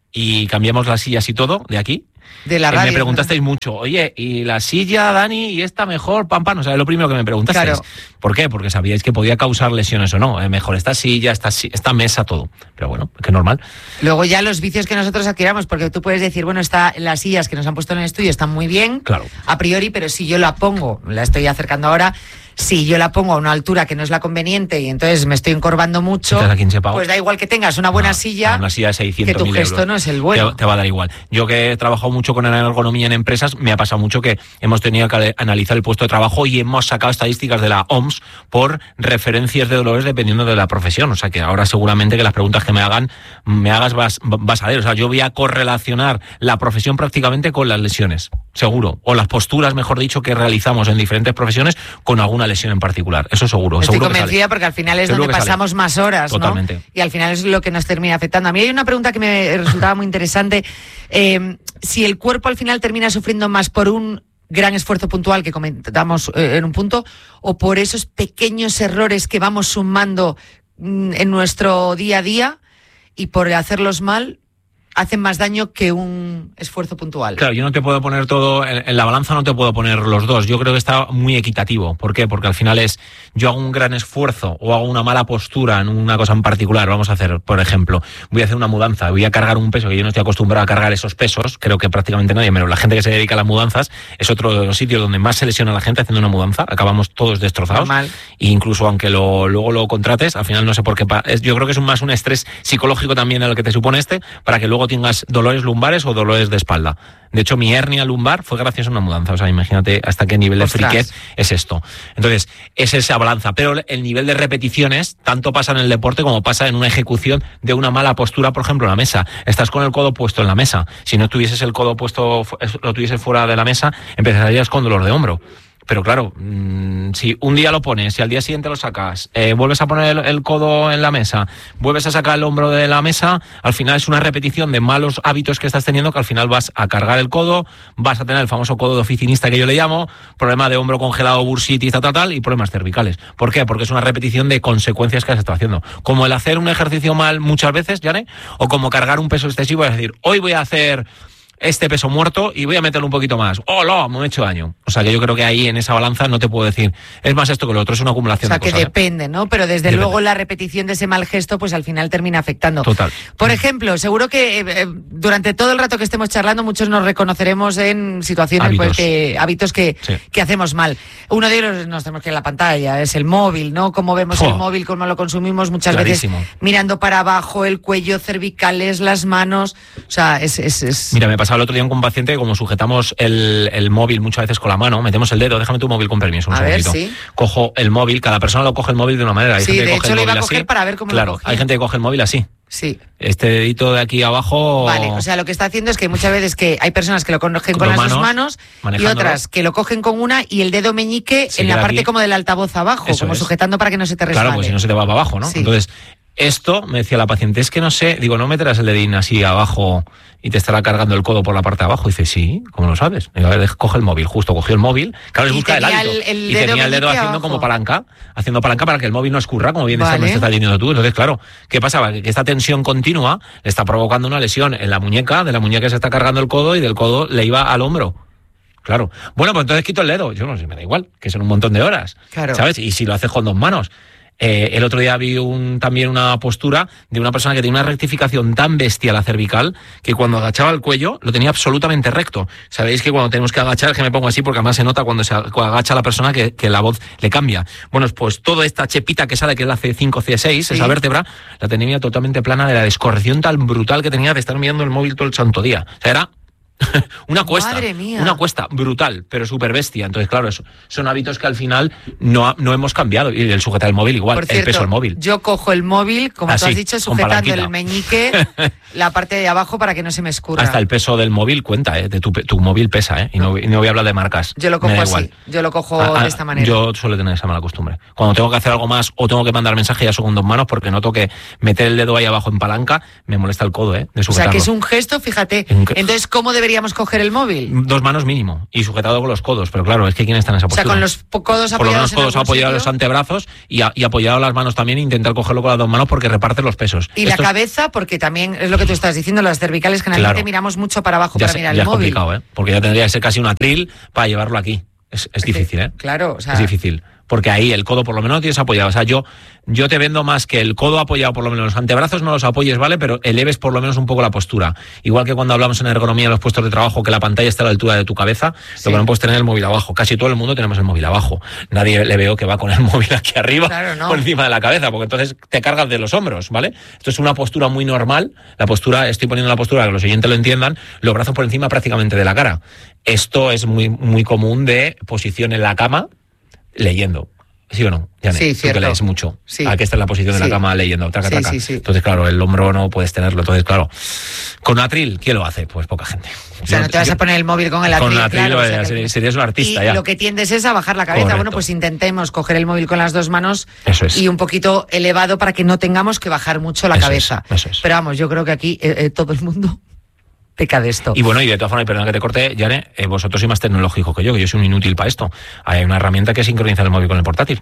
y cambiamos las sillas y todo de aquí. De la eh, radio, me preguntasteis ¿no? mucho, oye, ¿y la silla, Dani, y esta mejor, pam, pam? O sea, es lo primero que me preguntasteis. Claro. ¿Por qué? Porque sabíais que podía causar lesiones o no. Eh, mejor esta silla, esta, esta mesa, todo. Pero bueno, que normal. Luego ya los vicios que nosotros adquiramos, porque tú puedes decir, bueno, está, las sillas que nos han puesto en el estudio están muy bien, claro, a priori, pero si yo la pongo, la estoy acercando ahora, si yo la pongo a una altura que no es la conveniente y entonces me estoy encorvando mucho, pues da igual que tengas una buena no, silla, una silla de seiscientos mil que tu gesto euros. No es el bueno. Te, te va a dar igual. Yo que he trabajado mucho con ergonomía en empresas, me ha pasado mucho que hemos tenido que analizar el puesto de trabajo y hemos sacado estadísticas de la O M S por referencias de dolores dependiendo de la profesión. O sea que ahora seguramente que las preguntas que me hagan, me hagas vas, vas a ver. O sea, yo voy a correlacionar la profesión prácticamente con las lesiones, seguro. O las posturas, mejor dicho, que realizamos en diferentes profesiones con alguna lesión en particular. Eso seguro. Estoy seguro convencida porque al final es seguro donde pasamos sale. más horas, Totalmente. ¿no? Y al final es lo que nos termina afectando. A mí hay una pregunta que me resultaba muy interesante. Eh, si el cuerpo al final termina sufriendo más por un gran esfuerzo puntual que comentamos eh, en un punto, o por esos pequeños errores que vamos sumando mm, en nuestro día a día y por hacerlos mal, hacen más daño que un esfuerzo puntual. Claro, yo no te puedo poner todo, en, en la balanza no te puedo poner los dos. Yo creo que está muy equitativo. ¿Por qué? Porque al final es, yo hago un gran esfuerzo o hago una mala postura en una cosa en particular. Vamos a hacer, por ejemplo, voy a hacer una mudanza, voy a cargar un peso que yo no estoy acostumbrado a cargar esos pesos. Creo que prácticamente nadie, menos la gente que se dedica a las mudanzas, es otro de los sitios donde más se lesiona a la gente haciendo una mudanza. Acabamos todos destrozados. Normal. E incluso aunque lo, luego lo contrates, al final no sé por qué. Es, yo creo que es un, más un estrés psicológico también el que te supone este, para que luego tengas dolores lumbares o dolores de espalda. De hecho, mi hernia lumbar fue gracias a una mudanza. O sea, imagínate hasta qué nivel de Ostras. friquez es esto. Entonces, es esa balanza. Pero el nivel de repeticiones, tanto pasa en el deporte como pasa en una ejecución de una mala postura, por ejemplo, en la mesa. Estás con el codo puesto en la mesa. Si no tuvieses el codo puesto, lo tuvieses fuera de la mesa, empezarías con dolor de hombro. Pero claro, mmm, si un día lo pones y al día siguiente lo sacas, eh, vuelves a poner el, el codo en la mesa, vuelves a sacar el hombro de la mesa, al final es una repetición de malos hábitos que estás teniendo que al final vas a cargar el codo, vas a tener el famoso codo de oficinista que yo le llamo, problema de hombro congelado, bursitis, tal, tal, tal, y problemas cervicales. ¿Por qué? Porque es una repetición de consecuencias que has estado haciendo. Como el hacer un ejercicio mal muchas veces, ¿ya? O como cargar un peso excesivo, es decir, hoy voy a hacer este peso muerto y voy a meterlo un poquito más. ¡Oh, no! Me he hecho daño. O sea, que yo creo que ahí en esa balanza no te puedo decir, es más esto que lo otro, es una acumulación de cosas. O sea, de que cosas, depende, ¿no? Pero desde depende. luego la repetición de ese mal gesto, pues al final termina afectando. Total. Por ejemplo, seguro que eh, durante todo el rato que estemos charlando, muchos nos reconoceremos en situaciones, Hábitos. pues, que hábitos que, Sí. que hacemos mal. Uno de ellos nos tenemos que ir a la pantalla, es el móvil, ¿no? Cómo vemos Oh. el móvil, cómo lo consumimos muchas Clarísimo. veces mirando para abajo, el cuello, cervicales, las manos. O sea, es... es, es... Mira, me pasaba el otro día con un paciente que como sujetamos el, el móvil muchas veces con la mano, metemos el dedo, déjame tu móvil con permiso un A ver, segundito. sí. Cojo el móvil, cada persona lo coge el móvil de una manera. Hay Sí, gente que de coge hecho el lo iba a móvil coger así. para ver cómo lo Claro, cogía. hay gente que coge el móvil así. Sí. Este dedito de aquí abajo... Vale, o sea, lo que está haciendo es que muchas veces que hay personas que lo cogen Con con las manos, dos manos y manejándolo. otras que lo cogen con una y el dedo meñique Se en la queda parte aquí. como del altavoz abajo, Eso como es. sujetando para que no se te resbale. Claro, pues si no se te va para abajo, ¿no? Sí. Entonces, esto, me decía la paciente, es que no sé, digo, ¿no meterás el dedín así abajo y te estará cargando el codo por la parte de abajo? Y dice, sí, ¿cómo lo sabes? Digo, a ver, coge el móvil, justo cogió el móvil, claro, es Y buscar el tenía hábito. el- el y dedo tenía el dedo meñique haciendo abajo. como palanca, haciendo palanca para que el móvil no escurra, como bien Vale. me estás diciendo tú. Entonces, claro, ¿qué pasaba? Que esta tensión continua le está provocando una lesión en la muñeca, de la muñeca se está cargando el codo y del codo le iba al hombro. Claro. Bueno, pues entonces quito el dedo. Yo no sé, me da igual, que son un montón de horas. Claro. ¿Sabes? Y si lo haces con dos manos. Eh, el otro día vi un, también una postura de una persona que tiene una rectificación tan bestia la cervical que cuando agachaba el cuello lo tenía absolutamente recto. Sabéis que cuando tenemos que agachar, que me pongo así porque además se nota cuando se agacha la persona que, que la voz le cambia. Bueno, pues toda esta chepita que sale, que es la C cinco, C seis, Sí. esa vértebra, la tenía totalmente plana de la descorrección tan brutal que tenía de estar mirando el móvil todo el santo día. O sea, era una cuesta, Madre mía. una cuesta brutal, pero súper bestia. Entonces, claro, eso, son hábitos que al final no, ha- no hemos cambiado. Y el sujetar el móvil igual, Por el cierto, peso del móvil. yo cojo el móvil, como Así, tú has dicho, con sujetando palanquita. el meñique, la parte de abajo para que no se me escurra. Hasta el peso del móvil cuenta, ¿eh? De tu, pe- tu móvil pesa, ¿eh? Y no, y no voy a hablar de marcas. Yo lo Me cojo da así, igual. yo lo cojo Ah, ah, de esta manera. Yo suelo tener esa mala costumbre. Cuando tengo que hacer algo más o tengo que mandar mensaje ya son con dos manos porque noto que meter el dedo ahí abajo en palanca me molesta el codo, ¿eh? De O sea, sujetarlo. que es un gesto, fíjate. Un ge- Entonces, ¿cómo debería deberíamos coger el móvil? Dos manos mínimo y sujetado con los codos, pero claro, es que ¿quién está en esa postura? O sea, con los codos apoyados por lo menos en codos apoyados sitio. los antebrazos y, a, y apoyado las manos también, e intentar cogerlo con las dos manos porque reparte los pesos. Y Esto la es, cabeza, porque también es lo que tú estás diciendo, las cervicales generalmente Claro. miramos mucho para abajo ya para se- mirar ya el es móvil. complicado, ¿eh? Porque ya tendría que ser casi un atril para llevarlo aquí. Es, es difícil, ¿eh? Claro, o sea, Es difícil. Porque ahí el codo por lo menos lo tienes apoyado. O sea, yo, yo te vendo más que el codo apoyado, por lo menos los antebrazos no los apoyes, ¿vale? Pero eleves por lo menos un poco la postura. Igual que cuando hablamos en ergonomía de los puestos de trabajo, que la pantalla está a la altura de tu cabeza, Sí. lo que no puedes tener el móvil abajo. Casi todo el mundo tenemos el móvil abajo. Nadie le veo que va con el móvil aquí arriba, Claro, no. por encima de la cabeza, porque entonces te cargas de los hombros, ¿vale? Esto es una postura muy normal. La postura, estoy poniendo la postura para que los oyentes lo entiendan, los brazos por encima prácticamente de la cara. Esto es muy, muy común de posición en la cama, leyendo. ¿Sí o no, Janet? Sí, Tú cierto. que lees mucho. Sí. Aquí está en la posición de Sí. la cama leyendo. Taca, Sí, taca. sí, sí. Entonces, claro, el hombro no puedes tenerlo. Entonces, claro, con atril, ¿quién lo hace? Pues poca gente. o sea, Yo- no te vas yo- a poner el móvil con el Con atril, el atril claro, lo- o sea, que- serías, serías un artista y ya. lo que tiendes es a bajar la cabeza. Correcto. Bueno, pues intentemos coger el móvil con las dos manos Eso es. y un poquito elevado para que no tengamos que bajar mucho la Eso cabeza. es, eso es. Pero vamos, yo creo que aquí eh, eh, todo el mundo peca de esto. Y bueno, y de todas formas, y perdona que te corte, Jane, eh, vosotros sois más tecnológicos que yo, que yo soy un inútil para esto. Hay una herramienta que sincroniza el móvil con el portátil.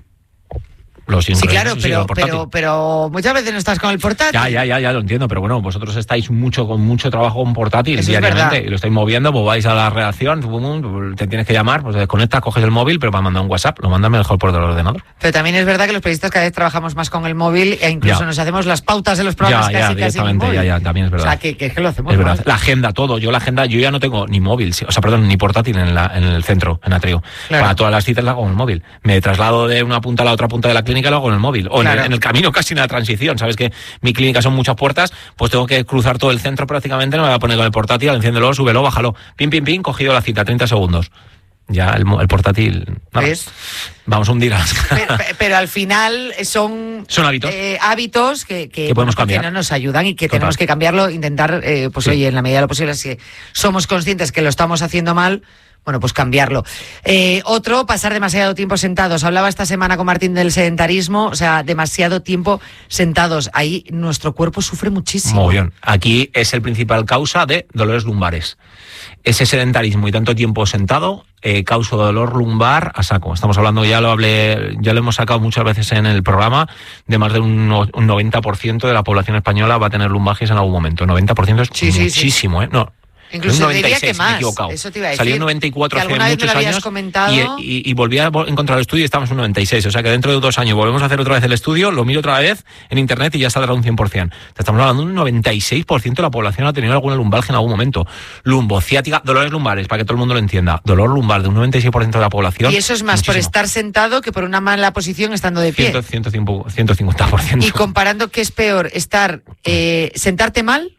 Lo Sí, sincroniza claro, y sigue pero, el portátil. pero, pero muchas veces no estás con el portátil. Ya, ya, ya, ya lo entiendo, pero bueno, vosotros estáis mucho con mucho trabajo con portátil Eso es diariamente verdad. y lo estáis moviendo, pues vais a la redacción, pum, pum, te tienes que llamar, pues desconectas, coges el móvil, pero para mandar un WhatsApp, lo mandas mejor por el ordenador. Pero también es verdad que los periodistas cada vez trabajamos más con el móvil e incluso Ya. nos hacemos las pautas de los programas Ya, ya, casi casi en el directamente, móvil. ya, ya, también es verdad. O sea, que, que, que lo hacemos Es verdad. mal. La agenda, todo. Yo la agenda, yo ya no tengo ni móvil, sí, o sea, perdón, ni portátil en, la, en el centro, en Atreo. Claro. Para todas las citas la hago con el móvil. Me traslado de una punta a la otra punta de la clínica y lo hago con el móvil. O en, Claro. el, en el camino casi en la transición. Sabes que mi clínica son muchas puertas, pues tengo que cruzar todo el centro prácticamente, no me voy a poner con el portátil, enciéndelo, súbelo, bájalo. Pim, pim, pim, cogido la cita, treinta segundos. Ya el, mo- el portátil. Nada. ¿Ves? Vamos a hundir a las- Pero, pero al final son, Son hábitos. eh, hábitos que, que, Que podemos bueno, que cambiar. no nos ayudan y que Total. tenemos que cambiarlo, intentar, eh, pues Sí. oye, en la medida de lo posible, si somos conscientes que lo estamos haciendo mal, bueno, pues cambiarlo. Eh, otro, pasar demasiado tiempo sentados. Hablaba esta semana con Martín del sedentarismo, o sea, demasiado tiempo sentados. Ahí nuestro cuerpo sufre muchísimo. Muy bien. Aquí es el principal causa de dolores lumbares. Ese sedentarismo y tanto tiempo sentado eh, causa dolor lumbar a saco. Estamos hablando, ya lo hablé, ya lo hemos sacado muchas veces en el programa, de más de un, no- un noventa por ciento de la población española va a tener lumbalgias en algún momento. noventa por ciento es Sí, sí, sí. muchísimo, ¿eh? No. Incluso un diría noventa y seis, que me he más. equivocado. Eso te iba a decir. Salió en noventa y cuatro Que hace alguna vez me muchos lo habías años comentado. y, y, y volví a vol- encontrar el estudio y estamos en un noventa y seis. O sea que dentro de dos años volvemos a hacer otra vez el estudio, lo miro otra vez en internet y ya saldrá un cien por ciento. Te estamos hablando de un noventa y seis por ciento de la población ha tenido alguna lumbalgia en algún momento. Lumbociática, dolores lumbares, para que todo el mundo lo entienda. Dolor lumbar de un noventa y seis por ciento de la población. Y eso es más por muchísimo. estar sentado que por una mala posición estando de pie. cien, ciento cincuenta por ciento. Y comparando qué es peor, estar eh, sentarte mal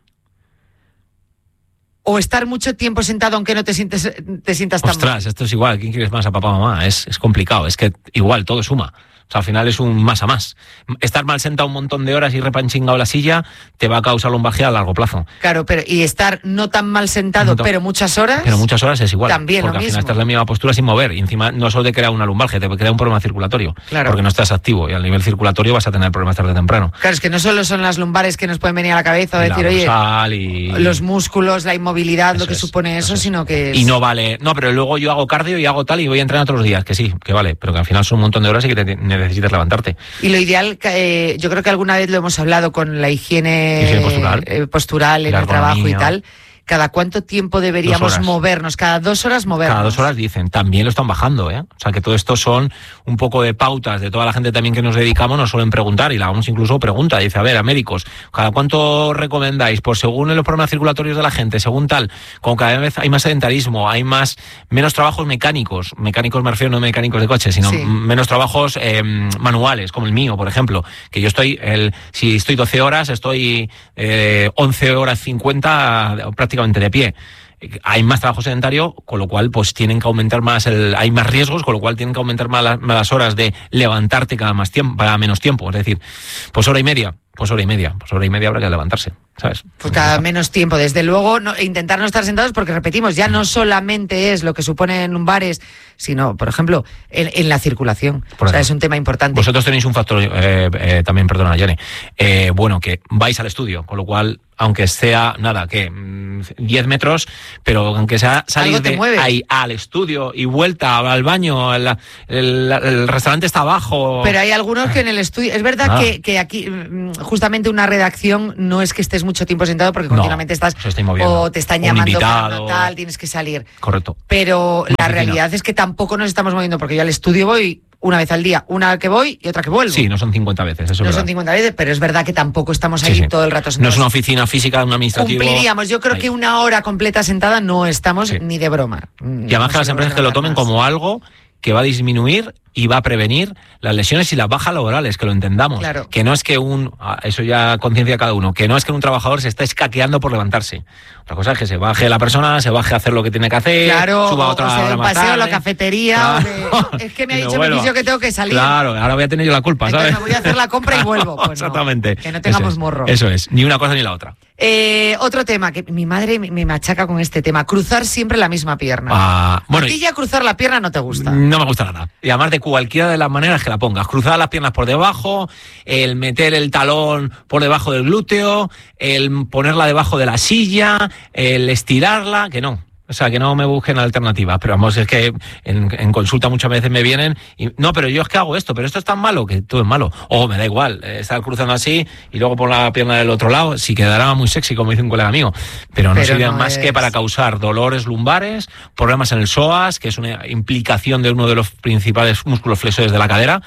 o estar mucho tiempo sentado aunque no te sientes te sientas tan Ostras, esto es igual. ¿Quién quieres más, a papá o mamá? Es, es complicado. Es que igual, todo suma. O sea, al final es un más a más. Estar mal sentado un montón de horas y repanchingado la silla te va a causar lumbalgia a largo plazo. Claro, pero y estar no tan mal sentado, No tan- pero muchas horas. Pero muchas horas es igual. También porque lo al final mismo. estás en la misma postura sin mover. Y encima no solo te crea una lumbalgia, te crea un problema circulatorio. Claro. Porque no estás activo. Y al nivel circulatorio vas a tener problemas tarde o temprano. Claro, es que no solo son las lumbares que nos pueden venir a la cabeza o Y decir, la oye, dorsal y... los músculos, la inmovilidad, lo Eso que es, supone eso, eso es. sino que es... Y no vale, no, pero luego yo hago cardio y hago tal y voy a entrenar otros días, que sí, que vale, pero que al final son un montón de horas y que te, necesitas levantarte. Y lo ideal, eh, yo creo que alguna vez lo hemos hablado con la higiene, Higiene postural. eh, postural en La el trabajo y ergonomía. tal. ¿Cada cuánto tiempo deberíamos Dos horas. movernos? Cada dos horas movernos. Cada dos horas dicen, también lo están bajando, ¿eh? O sea que todo esto son un poco de pautas de toda la gente también que nos dedicamos, nos suelen preguntar y la vamos incluso pregunta, dice, a ver, a médicos, ¿cada cuánto recomendáis? Pues según los problemas circulatorios de la gente, según tal, como cada vez hay más sedentarismo, hay más, menos trabajos mecánicos, mecánicos me refiero no mecánicos de coche, sino Sí. menos trabajos eh, manuales, como el mío, por ejemplo, que yo estoy, el, si estoy doce horas, estoy eh, once horas cincuenta prácticamente de pie. Hay más trabajo sedentario, con lo cual pues tienen que aumentar más el, hay más riesgos, con lo cual tienen que aumentar más las, más las horas de levantarte cada más tiempo, para menos tiempo, es decir, pues hora y media. pues hora y media, pues hora y media habrá que levantarse, ¿sabes? Pues cada menos tiempo, desde luego, no, intentar no estar sentados, porque repetimos, ya no solamente es lo que suponen lumbares, sino, por ejemplo, en, en la circulación. Por o sea, es un tema importante. Vosotros tenéis un factor, eh, eh, también, perdona, Yane, eh, bueno, que vais al estudio, con lo cual, aunque sea, nada, que diez metros, pero aunque sea salir de ahí al estudio y vuelta al baño, el, el, el restaurante está abajo. Pero hay algunos que en el estudio, es verdad ah. que, que aquí, justamente una redacción, no es que estés mucho tiempo sentado, porque continuamente no, estás, o te están llamando invitado, para tal, tienes que salir. Correcto. Pero no, la oficina. realidad es que tampoco nos estamos moviendo, porque yo al estudio voy una vez al día, una que voy y otra que vuelvo. Sí, no son cincuenta veces, eso No es son cincuenta veces, pero es verdad que tampoco estamos ahí sí, sí. todo el rato sentados. No es una oficina física, un administrativo. Cumpliríamos, yo creo ahí. que una hora completa sentada no estamos sí. ni de broma. Y además no que las empresas que lo tomen más. como algo que va a disminuir y va a prevenir las lesiones y las bajas laborales, que lo entendamos. Claro. Que no es que un, eso ya conciencia de cada uno, que no es que un trabajador se esté escaqueando por levantarse. Otra cosa es que se baje la persona, se baje a hacer lo que tiene que hacer, claro, suba o, otra o sea, hora un más paseo, tarde. la cafetería, claro. de, es que me ha dicho mi fisio que tengo que salir. Claro, ahora voy a tener yo la culpa, ¿sabes? Entonces me voy a hacer la compra y vuelvo. Pues exactamente. No, que no tengamos eso es, morro. Eso es, ni una cosa ni la otra. Eh, otro tema, que mi madre me machaca con este tema, cruzar siempre la misma pierna. Ah, bueno, a ti ya cruzar la pierna no te gusta. No me gusta nada. Y además de cualquiera de las maneras que la pongas. Cruzar las piernas por debajo, el meter el talón por debajo del glúteo, el ponerla debajo de la silla, el estirarla, que no. O sea, que no me busquen alternativas, pero vamos, es que en, en consulta muchas veces me vienen y no, pero yo es que hago esto, pero esto es tan malo que todo es malo. O me da igual, eh, estar cruzando así y luego por la pierna del otro lado, sí quedará muy sexy, como dice un colega mío, pero no pero sirve no más es... que para causar dolores lumbares, problemas en el psoas, que es una implicación de uno de los principales músculos flexores de la cadera.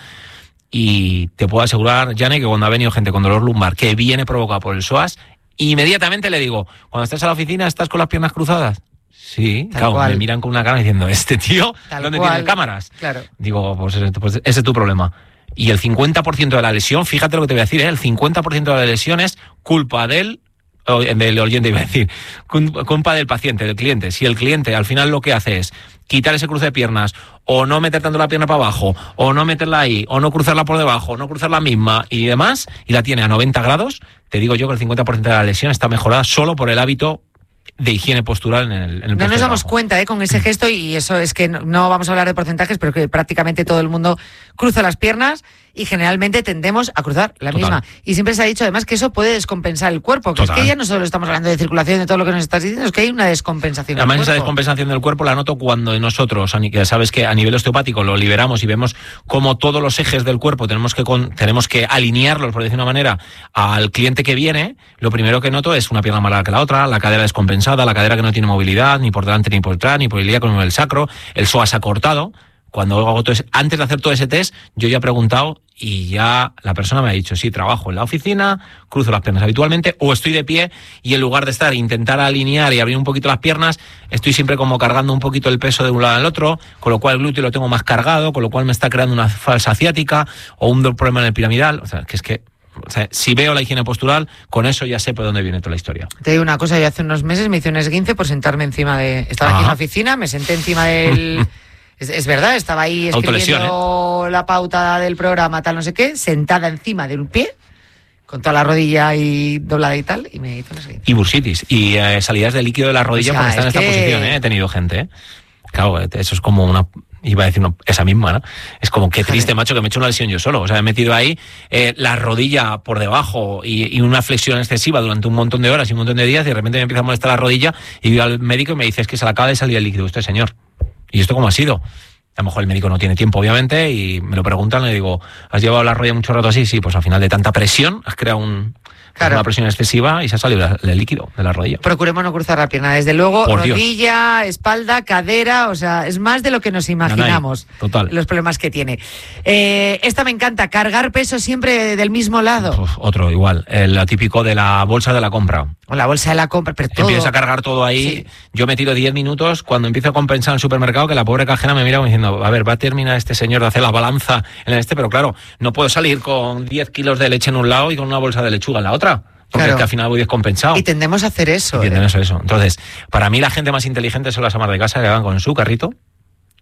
Y te puedo asegurar, Yane, que cuando ha venido gente con dolor lumbar que viene provocado por el psoas, inmediatamente le digo, cuando estás a la oficina, ¿estás con las piernas cruzadas? Sí, Tal claro, cual. Me miran con una cara diciendo, este tío, Tal ¿dónde cual. tiene cámaras? Claro. Digo, pues, pues ese es tu problema. Y el cincuenta por ciento de la lesión, fíjate lo que te voy a decir, ¿eh? el cincuenta por ciento de la lesión es culpa del, del oyente, iba a decir, culpa del paciente, del cliente. Si el cliente al final lo que hace es quitar ese cruce de piernas, o no meter tanto la pierna para abajo, o no meterla ahí, o no cruzarla por debajo, o no cruzar la misma y demás, y la tiene a noventa grados, te digo yo que el cincuenta por ciento de la lesión está mejorada solo por el hábito de higiene postural en el, en el No nos damos cuenta eh, con ese gesto, y eso es que no, no vamos a hablar de porcentajes, pero que prácticamente todo el mundo cruza las piernas y generalmente tendemos a cruzar la Total. misma. Y siempre se ha dicho además que eso puede descompensar el cuerpo, que Total. es que ya no solo estamos hablando de circulación, de todo lo que nos estás diciendo, es que hay una descompensación Además, del esa cuerpo. descompensación del cuerpo la noto cuando nosotros, ya sabes que a nivel osteopático lo liberamos y vemos cómo todos los ejes del cuerpo tenemos que, con, tenemos que alinearlos, por decir una manera, al cliente que viene. Lo primero que noto es una pierna más larga que la otra, la cadera descompensada, la cadera que no tiene movilidad, ni por delante ni por detrás, ni por el ilíaco ni por el sacro, el psoas acortado. Cuando hago todo ese, antes de hacer todo ese test, yo ya he preguntado y ya la persona me ha dicho, sí, trabajo en la oficina, cruzo las piernas habitualmente, o estoy de pie y en lugar de estar, intentar alinear y abrir un poquito las piernas, estoy siempre como cargando un poquito el peso de un lado al otro, con lo cual el glúteo lo tengo más cargado, con lo cual me está creando una falsa ciática o un problema en el piramidal. O sea, que es que O sea, si veo la higiene postural, con eso ya sé por dónde viene toda la historia. Te digo una cosa, yo hace unos meses me hice un esguince por sentarme encima de... Estaba Ajá. aquí en la oficina, me senté encima del... es, es verdad, estaba ahí escribiendo ¿eh? la pauta del programa, tal, no sé qué, sentada encima de un pie, con toda la rodilla y doblada y tal, y me hizo un esguince. Y bursitis, y eh, salidas de líquido de la rodilla, o sea, porque está en esta que... posición, ¿eh? He tenido gente, ¿eh? Claro, eso es como una... Iba a decir una, esa misma, ¿no? Es como qué triste, macho, que me he hecho una lesión yo solo. O sea, he metido ahí eh, la rodilla por debajo y, y una flexión excesiva durante un montón de horas y un montón de días, y de repente me empieza a molestar la rodilla y voy al médico y me dice, es que se le acaba de salir el líquido, usted, señor. ¿Y esto cómo ha sido? A lo mejor el médico no tiene tiempo, obviamente, y me lo preguntan, le digo, ¿has llevado la rodilla mucho rato así? Sí, pues al final de tanta presión has creado un... Claro. Una presión excesiva y se ha salido el líquido de la rodilla. Procuremos no cruzar la pierna, desde luego. Por rodilla, Dios. Espalda, cadera, o sea, es más de lo que nos imaginamos. No, no Total. Los problemas que tiene. Eh, esta me encanta, cargar peso siempre del mismo lado. Uf, otro igual, el típico de la bolsa de la compra. O la bolsa de la compra, pero todo. Empiezas a cargar todo ahí. Sí. Yo me tiro diez minutos cuando empiezo a compensar en el supermercado, que la pobre cajera me mira como diciendo, a ver, va a terminar este señor de hacer la balanza en este, pero claro, no puedo salir con diez kilos de leche en un lado y con una bolsa de lechuga en la otra. Porque claro. es que al final voy descompensado. Y tendemos a hacer eso. Y tendemos ¿eh? a eso. Entonces, para mí la gente más inteligente son las amas de casa que van con su carrito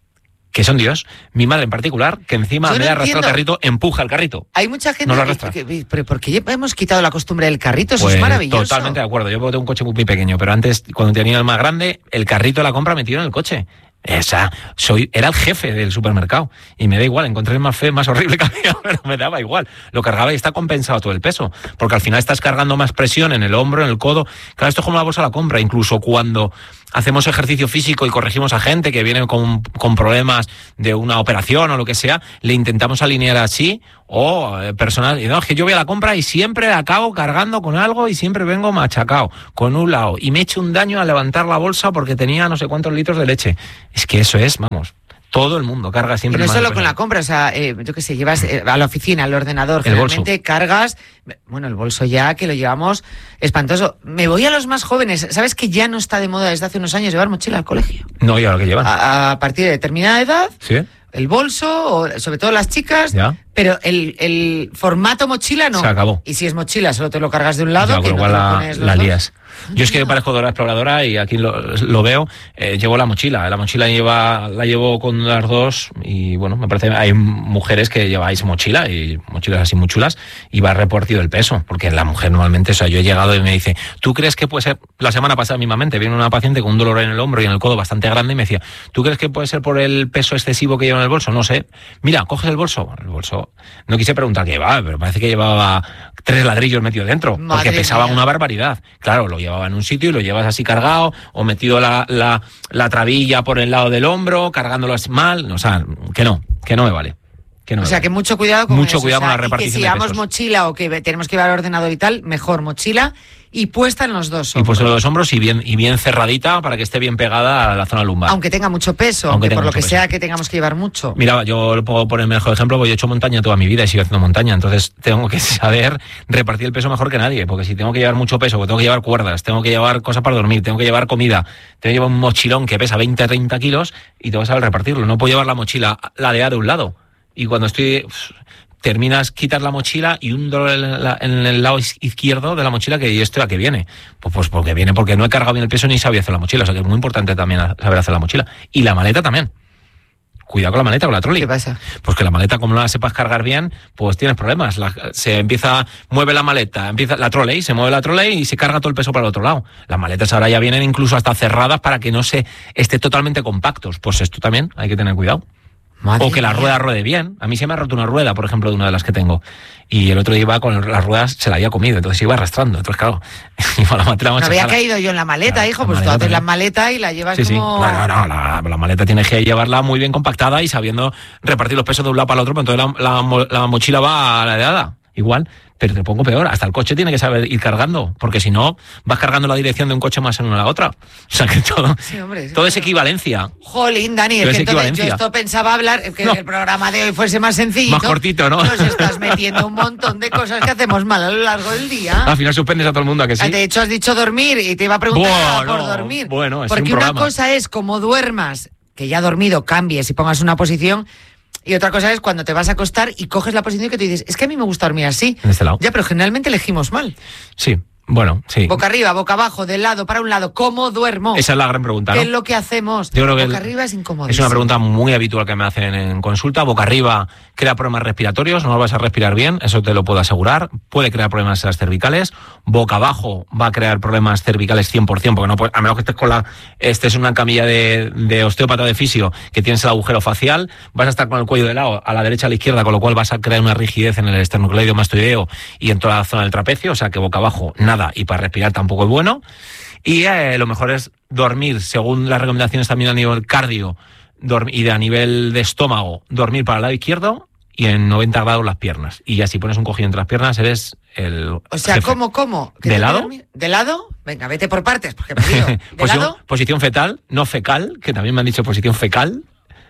que son Dios. Mi madre en particular, que encima Yo me no da arrastrar el entiendo. carrito, empuja el carrito. Hay mucha gente No lo que, arrastra. que- pero ¿por qué hemos quitado la costumbre del carrito? Eso Pues es maravilloso. totalmente de acuerdo. Yo tengo un coche muy, muy pequeño, pero antes, cuando tenía el más grande, el carrito de la compra metido en el coche. Esa, soy, era el jefe del supermercado y me da igual, encontré el más feo, más horrible que había, pero me daba igual. Lo cargaba y está compensado todo el peso, porque al final estás cargando más presión en el hombro, en el codo. Claro, esto es como la bolsa de la compra, incluso cuando hacemos ejercicio físico y corregimos a gente que viene con, con problemas de una operación o lo que sea, le intentamos alinear así, o eh, personas, y no, es que yo voy a la compra y siempre acabo cargando con algo y siempre vengo machacado, con un lado, y me he hecho un daño al levantar la bolsa porque tenía no sé cuántos litros de leche. Es que eso es, vamos, todo el mundo carga Y siempre no más solo peso. con la compra, o sea, eh, yo qué sé, llevas eh, a la oficina, al ordenador, El bolso. generalmente cargas, bueno, el bolso ya, que lo llevamos espantoso. Me voy a los más jóvenes, ¿sabes que ya no está de moda desde hace unos años llevar mochila al colegio? No, ¿y ahora qué llevan? A, a partir de determinada edad, ¿Sí? el bolso, o sobre todo las chicas, Ya. pero el, el formato mochila no. Se acabó. Y si es mochila, solo te lo cargas de un lado, Ya, que con lo no cual te lo la, pones los la dos. lías. Yo es que parezco Dora Exploradora y aquí lo, lo veo, eh, llevo la mochila, la mochila lleva, la llevo con las dos y bueno, me parece, hay mujeres que lleváis mochila y mochilas así muy chulas y va repartido el peso, porque la mujer normalmente, o sea, yo he llegado y me dice, ¿tú crees que puede ser? La semana pasada mismamente viene una paciente con un dolor en el hombro y en el codo bastante grande y me decía, ¿tú crees que puede ser por el peso excesivo que lleva en el bolso? No sé. Mira, coges el bolso, bueno, el bolso, no quise preguntar qué llevaba, pero parece que llevaba tres ladrillos metidos dentro, Madre porque pesaba mía. una barbaridad. Claro, lo llevaba en un sitio y lo llevas así cargado, o metido la, la, la trabilla por el lado del hombro, cargándolo así mal, o sea, que no, que no me vale. Que no O me sea, vale. que mucho cuidado con Mucho eso, cuidado o sea, con la repartición y que si de llevamos pesos. mochila o que tenemos que llevar ordenador y tal, mejor mochila y puesta en los dos Y hombros. pues los dos hombros y bien, y bien cerradita para que esté bien pegada a la zona lumbar. Aunque tenga mucho peso, Aunque aunque tenga por lo mucho que peso. sea que tengamos que llevar mucho. Mira, yo lo puedo poner mejor ejemplo, porque yo he hecho montaña toda mi vida y sigo haciendo montaña, entonces tengo que saber repartir el peso mejor que nadie, porque si tengo que llevar mucho peso, porque tengo que llevar cuerdas, tengo que llevar cosas para dormir, tengo que llevar comida, tengo que llevar un mochilón que pesa veinte a treinta kilos y tengo que saber repartirlo. No puedo llevar la mochila, la de A de un lado. Y cuando estoy... terminas, quitas la mochila y un dolor en, la, en el lado izquierdo de la mochila que ¿y esto a qué viene? Pues, pues porque viene porque no he cargado bien el peso ni sabía hacer la mochila, o sea que es muy importante también saber hacer la mochila. Y la maleta también. Cuidado con la maleta, con la trolley. ¿Qué pasa? Pues que la maleta, como no la sepas cargar bien, pues tienes problemas. La, se empieza, mueve la maleta, empieza la trolley, se mueve la trolley y se carga todo el peso para el otro lado. Las maletas ahora ya vienen incluso hasta cerradas para que no se esté totalmente compactos. Pues esto también hay que tener cuidado. Madre O que la mía. rueda ruede bien. A mí se me ha roto una rueda, por ejemplo, de una de las que tengo. Y el otro día iba con las ruedas, se la había comido, entonces iba arrastrando. Entonces, claro, iba la maleta No había machacada. caído yo en la maleta, Claro, hijo, la pues tú maleta haces la también. maleta y la llevas Sí, sí. como... No, no, no, la, la maleta tienes que llevarla muy bien compactada y sabiendo repartir los pesos de un lado para el otro, pero entonces la, la, mo- la mochila va a la edad. Igual, pero te pongo peor, hasta el coche tiene que saber ir cargando, porque si no, vas cargando la dirección de un coche más en una a la otra. O sea que todo, Sí, hombre, sí, todo es claro. equivalencia. Jolín, Dani, Pero es es que entonces yo equivalencia. esto pensaba hablar, que No. el programa de hoy fuese más sencillito. Más cortito, ¿no? Nos estás metiendo un montón de cosas que hacemos mal a lo largo del día. Al final suspendes a todo el mundo, ¿a que sí? De hecho, has dicho dormir y te iba a preguntar nada Bueno, por dormir. bueno, es Porque un una programa. cosa es como duermas, que ya dormido cambies y pongas una posición, y otra cosa es cuando te vas a acostar y coges la posición que tú dices, es que a mí me gusta dormir así. En este lado. Ya, pero generalmente elegimos mal. Sí, bueno, sí. Boca arriba, boca abajo, de lado para un lado. ¿Cómo duermo? Esa es la gran pregunta, ¿Qué ¿no? es lo que hacemos? Yo creo que boca el- arriba es incomodísimo. Es una pregunta muy habitual que me hacen en consulta. Boca arriba crea problemas respiratorios, no vas a respirar bien, eso te lo puedo asegurar. Puede crear problemas en las cervicales. Boca abajo va a crear problemas cervicales cien por ciento, porque no puede, a menos que estés con la, estés en una camilla de, de osteópata de fisio, que tienes el agujero facial, vas a estar con el cuello de lado a la derecha a la izquierda, con lo cual vas a crear una rigidez en el esternocleido mastoideo y en toda la zona del trapecio, o sea que boca abajo nada, y para respirar tampoco es bueno. Y eh, lo mejor es dormir, según las recomendaciones también a nivel cardio dorm- y de a nivel de estómago, dormir para el lado izquierdo y en noventa grados las piernas. Y ya si pones un cojín entre las piernas, eres el O sea, jefe. ¿cómo, cómo? ¿Que ¿De te lado? dormir? ¿De lado? Venga, vete por partes, porque me lío. ¿De posición, lado? posición fetal, no fecal, que también me han dicho posición fecal.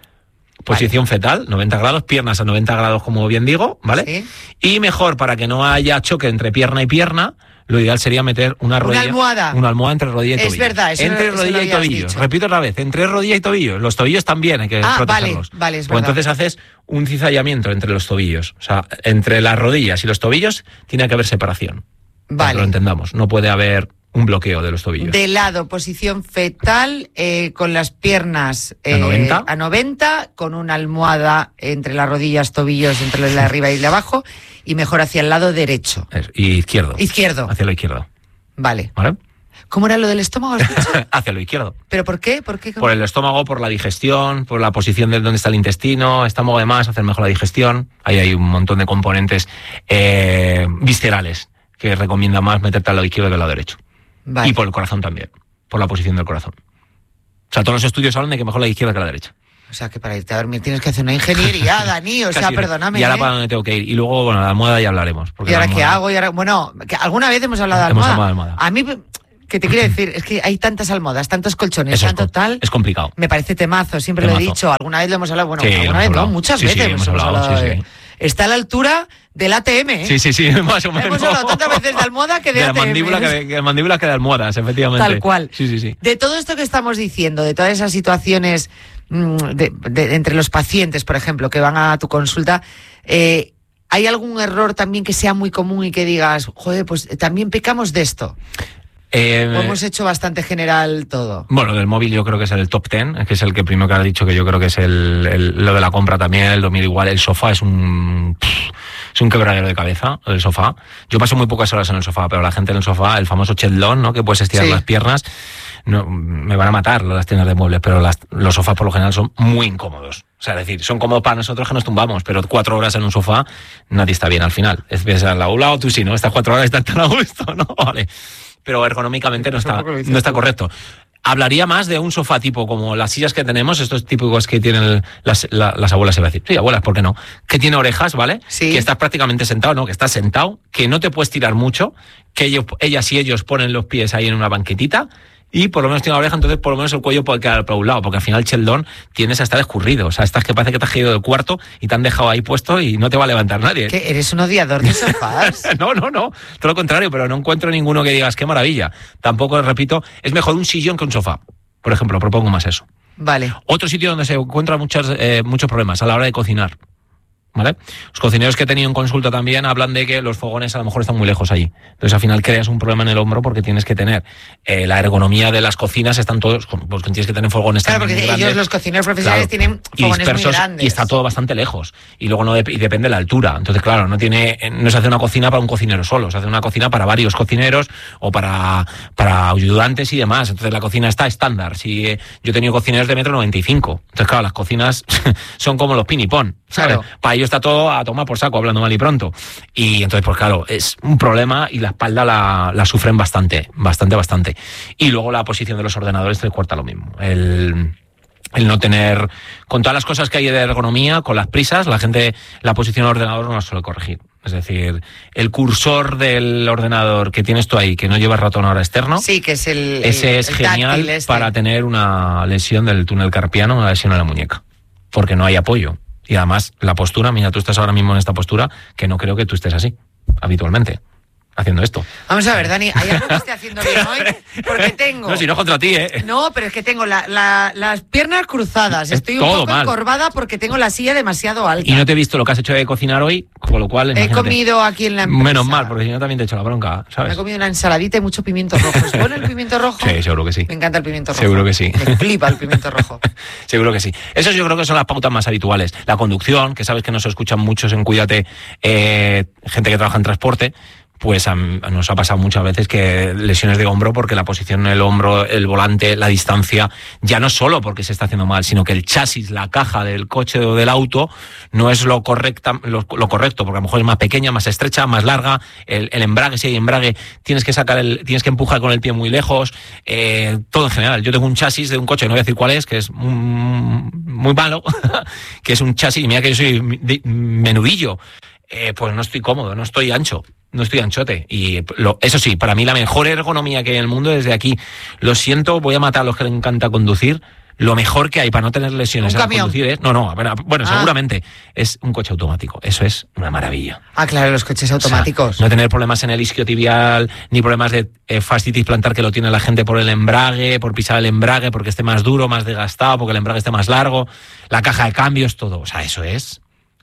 Posición fetal, noventa grados, piernas a noventa grados, como bien digo, ¿vale? Sí. Y mejor, para que no haya choque entre pierna y pierna, lo ideal sería meter una rodilla. almohada. Una almohada entre rodilla y Es tobillo. verdad, eso Entre lo- eso lo rodilla y habías tobillo. dicho. Repito otra vez, entre rodilla y tobillo. Los tobillos también hay que Ah, protegerlos. vale, vale, es Pues verdad. entonces haces un cizallamiento entre los tobillos. O sea, entre las rodillas y los tobillos tiene que haber separación. Para Vale. que lo entendamos. No puede haber un bloqueo de los tobillos. De lado, posición fetal, eh, con las piernas eh, ¿A noventa? a noventa, con una almohada entre las rodillas, tobillos, entre la de arriba y la de abajo, y mejor hacia el lado derecho. Eso, y izquierdo. Izquierdo. Hacia lo izquierdo. Vale. ¿Vale? ¿Cómo era lo del estómago? ¿Has dicho? Hacia lo izquierdo. ¿Pero por qué? ¿Por qué? Por el estómago, por la digestión, por la posición de donde está el intestino, estómago además, hacer mejor la digestión. Ahí hay un montón de componentes eh, viscerales que recomienda más meterte al lado izquierdo que al lado derecho. Vale. Y por el corazón también, por la posición del corazón. O sea, todos los estudios hablan de que mejor la izquierda que la derecha. O sea, que para irte a dormir tienes que hacer una ingeniería, Dani, o sea, Casi, perdóname. Y ahora ¿eh? para dónde tengo que ir. Y luego, bueno, la almohada ya hablaremos. ¿Y ahora la qué almohada- hago? Y ahora, bueno, que alguna vez hemos hablado de Hemos almohada. hablado de almohada. A mí, que te quiero decir, es que hay tantas almohadas, tantos colchones, Eso es tanto com- tal. es complicado. Me parece temazo, siempre lo he Temazo. dicho. Alguna vez lo hemos hablado, bueno, Sí, alguna hemos vez hablado. no, muchas Sí, sí, veces hemos hemos hablado, hablado sí, de- sí. Está a la altura del A T M, ¿eh? Sí, sí, sí, más o menos. Hemos hablado tantas veces de almohada que de, de la A T M. mandíbula que de, que de mandíbula que de almohadas, efectivamente. Tal cual. Sí, sí, sí. De todo esto que estamos diciendo, de todas esas situaciones mm, de, de- entre los pacientes, por ejemplo, que van a tu consulta, eh, ¿hay algún error también que sea muy común y que digas, joder, pues también pecamos de esto? Eh, ¿O hemos hecho bastante general todo? Bueno, del móvil yo creo que es el top ten, que es el que primero que has dicho, que yo creo que es el, el- lo de la compra también, el dormir igual. El sofá es un pff, es un quebradero de cabeza, el sofá. Yo paso muy pocas horas en el sofá, pero la gente en el sofá, el famoso chelón, ¿no? Que puedes estirar Sí. las piernas, no, me van a matar las tiendas de muebles, pero las, los sofás por lo general son muy incómodos. O sea, es decir, son cómodos para nosotros que nos tumbamos, pero cuatro horas en un sofá, nadie está bien al final. Es ves al lado, un lado, tú sí, ¿no? Estas cuatro horas están tan a gusto, ¿no? Vale. Pero ergonómicamente no está, no está correcto. Hablaría más de un sofá tipo como las sillas que tenemos, estos típicos que tienen las, la, las abuelas, se va a decir, sí, abuelas, ¿por qué no? Que tiene orejas, ¿vale? Sí. Que estás prácticamente sentado, ¿no? Que estás sentado, que no te puedes tirar mucho, que ellos, ellas y ellos ponen los pies ahí en una banquetita y por lo menos tiene una oreja, entonces por lo menos el cuello puede quedar para un lado, porque al final el cheldón tienes a estar escurrido, o sea, estás que parece que te has caído del cuarto y te han dejado ahí puesto y no te va a levantar nadie. ¿Qué? ¿Eres un odiador de sofás? No, no, no, todo lo contrario, pero no encuentro ninguno que digas qué maravilla. Tampoco, repito, es mejor un sillón que un sofá. Por ejemplo, propongo más eso. Vale. Otro sitio donde se encuentran muchas, eh, muchos problemas a la hora de cocinar. ¿Vale? Los cocineros que he tenido en consulta también hablan de que los fogones a lo mejor están muy lejos allí. Entonces al final creas un problema en el hombro porque tienes que tener eh, la ergonomía de las cocinas, están todos, pues tienes que tener fogones Claro, también porque muy ellos, grandes. los cocineros profesionales, Claro. tienen Y fogones muy dispersos, grandes. y está todo bastante lejos. Y luego no dep- y depende de la altura. Entonces, claro, no tiene, no se hace una cocina para un cocinero solo, se hace una cocina para varios cocineros o para, para ayudantes y demás. Entonces la cocina está estándar. Si eh, yo he tenido cocineros de metro noventa y cinco. Entonces, claro, las cocinas son como los pinipón. ¿Sabes? Claro. Para ellos está todo a tomar por saco, hablando mal y pronto. Y entonces, pues claro, es un problema y la espalda la, la sufren bastante, bastante, bastante. Y luego la posición de los ordenadores te cuarta lo mismo. El, el no tener, con todas las cosas que hay de ergonomía, con las prisas, la gente, la posición del ordenador no la suele corregir. Es decir, el cursor del ordenador que tienes tú ahí, que no lleva ratón ahora externo, Sí, que es el. ese el- es el genial táctil este. para tener una lesión del túnel carpiano, una lesión en la muñeca, porque no hay apoyo. Y además, la postura, mira, tú estás ahora mismo en esta postura, que no creo que tú estés así, habitualmente, haciendo esto. Vamos a ver, Dani, ¿hay algo que esté haciendo bien hoy? Porque tengo. No, si no contra ti, ¿eh? No, pero es que tengo la- la- las piernas cruzadas. Es Estoy un todo poco mal. encorvada porque tengo la silla demasiado alta. Y no te he visto lo que has hecho de cocinar hoy, con lo cual, He imagínate. comido aquí en la empresa. Menos mal, porque si no también te he hecho la bronca, Me ¿sabes? he comido una ensaladita y mucho pimiento rojo. ¿Es bueno el pimiento rojo? Sí, seguro que sí. Me encanta el pimiento rojo. Seguro que sí. Me flipa el pimiento rojo. Seguro que sí. Esas yo creo que son las pautas más habituales. La conducción, que sabes que nos escuchan muchos en Cuídate, eh, gente que trabaja en transporte, pues a, nos ha pasado muchas veces que lesiones de hombro porque la posición en el hombro, el volante, la distancia, ya no solo porque se está haciendo mal, sino que el chasis, la caja del coche o del auto no es lo, correcta, lo, lo correcto, porque a lo mejor es más pequeña, más estrecha, más larga, el, el embrague, si hay embrague, tienes que sacar el, tienes que empujar con el pie muy lejos, eh, todo en general. Yo tengo un chasis de un coche, no voy a decir cuál es, que es muy, muy malo, que es un chasis, mira que yo soy de- menudillo, eh, pues no estoy cómodo, no estoy ancho. No estoy anchote. Y lo, eso sí, para mí la mejor ergonomía que hay en el mundo desde aquí. Lo siento, voy a matar a los que les encanta conducir. Lo mejor que hay para no tener lesiones ¿Un al camión? conducir es... No, no, bueno, bueno Ah. seguramente es un coche automático. Eso es una maravilla. Ah, claro, los coches automáticos. O sea, no tener problemas en el isquiotibial, ni problemas de eh, fascitis plantar que lo tiene la gente por el embrague, por pisar el embrague, porque esté más duro, más desgastado, porque el embrague esté más largo, la caja de cambios, todo. O sea, eso es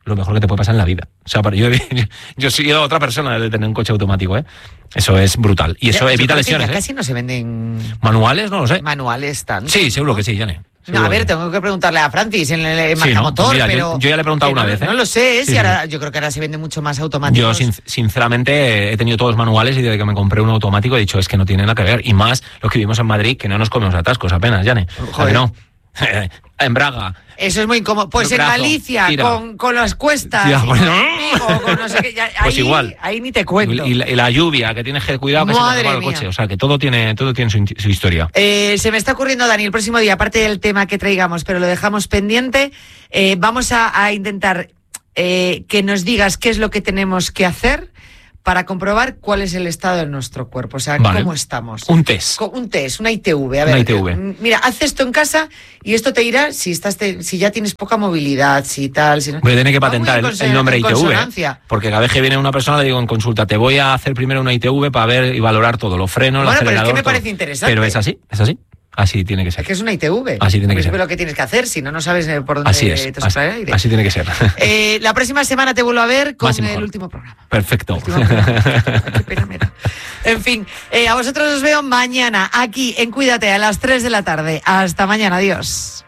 lo mejor que te puede pasar en la vida. O sea, yo, yo soy otra persona de tener un coche automático, ¿eh? Eso es brutal. Y eso ya, evita lesiones. Ya ¿eh? casi no se venden manuales, no lo sé. Manuales tanto. Sí, seguro que sí, Yane. No, a ver, tengo que preguntarle a Francis en el, el sí, Marcamotor, ¿no? Pues mira, pero... Yo, yo ya le he preguntado una no, vez, ¿eh? No lo sé, sí, si ahora, sí. yo creo que ahora se vende mucho más automáticos. Yo, sin, sinceramente, he tenido todos manuales y desde que me compré un automático he dicho, es que no tiene nada que ver. Y más los que vivimos en Madrid, que no nos comemos atascos apenas, Yane. Joder. No. En Braga. Eso es muy incómodo. Pues en Galicia, con, con las cuestas, ya, pues, o con no sé qué, ya, pues ahí, igual. Ahí ni te cuento. Y la, y la lluvia, que tienes que cuidar que se te el coche. O sea, que todo tiene, todo tiene su, su historia. Eh, se me está ocurriendo, Dani, el próximo día, aparte del tema que traigamos, pero lo dejamos pendiente, eh, vamos a, a intentar eh, que nos digas qué es lo que tenemos que hacer para comprobar cuál es el estado de nuestro cuerpo, o sea, vale. cómo estamos. Un test. Un test, una I T V. A ver, una I T V. Mira, haz esto en casa y esto te dirá si estás te, si ya tienes poca movilidad, si tal. Si no. Voy a tener que patentar el, el nombre I T V. ¿eh? Porque cada vez que viene una persona le digo en consulta, te voy a hacer primero una I T V para ver y valorar todo, los frenos, bueno, el acelerador. Bueno, pero es que me todo. parece interesante. Pero es así, es así. Así tiene que ser. Es que es una I T V. Así tiene que ser. Es lo que tienes que hacer, si no, no sabes por dónde así es, te sopla el aire. Así tiene que ser. Eh, la próxima semana te vuelvo a ver con Máximo. el último programa. Perfecto. Último programa. Qué pena me da. En fin, eh, a vosotros os veo mañana aquí en Cuídate a las tres de la tarde. Hasta mañana, adiós.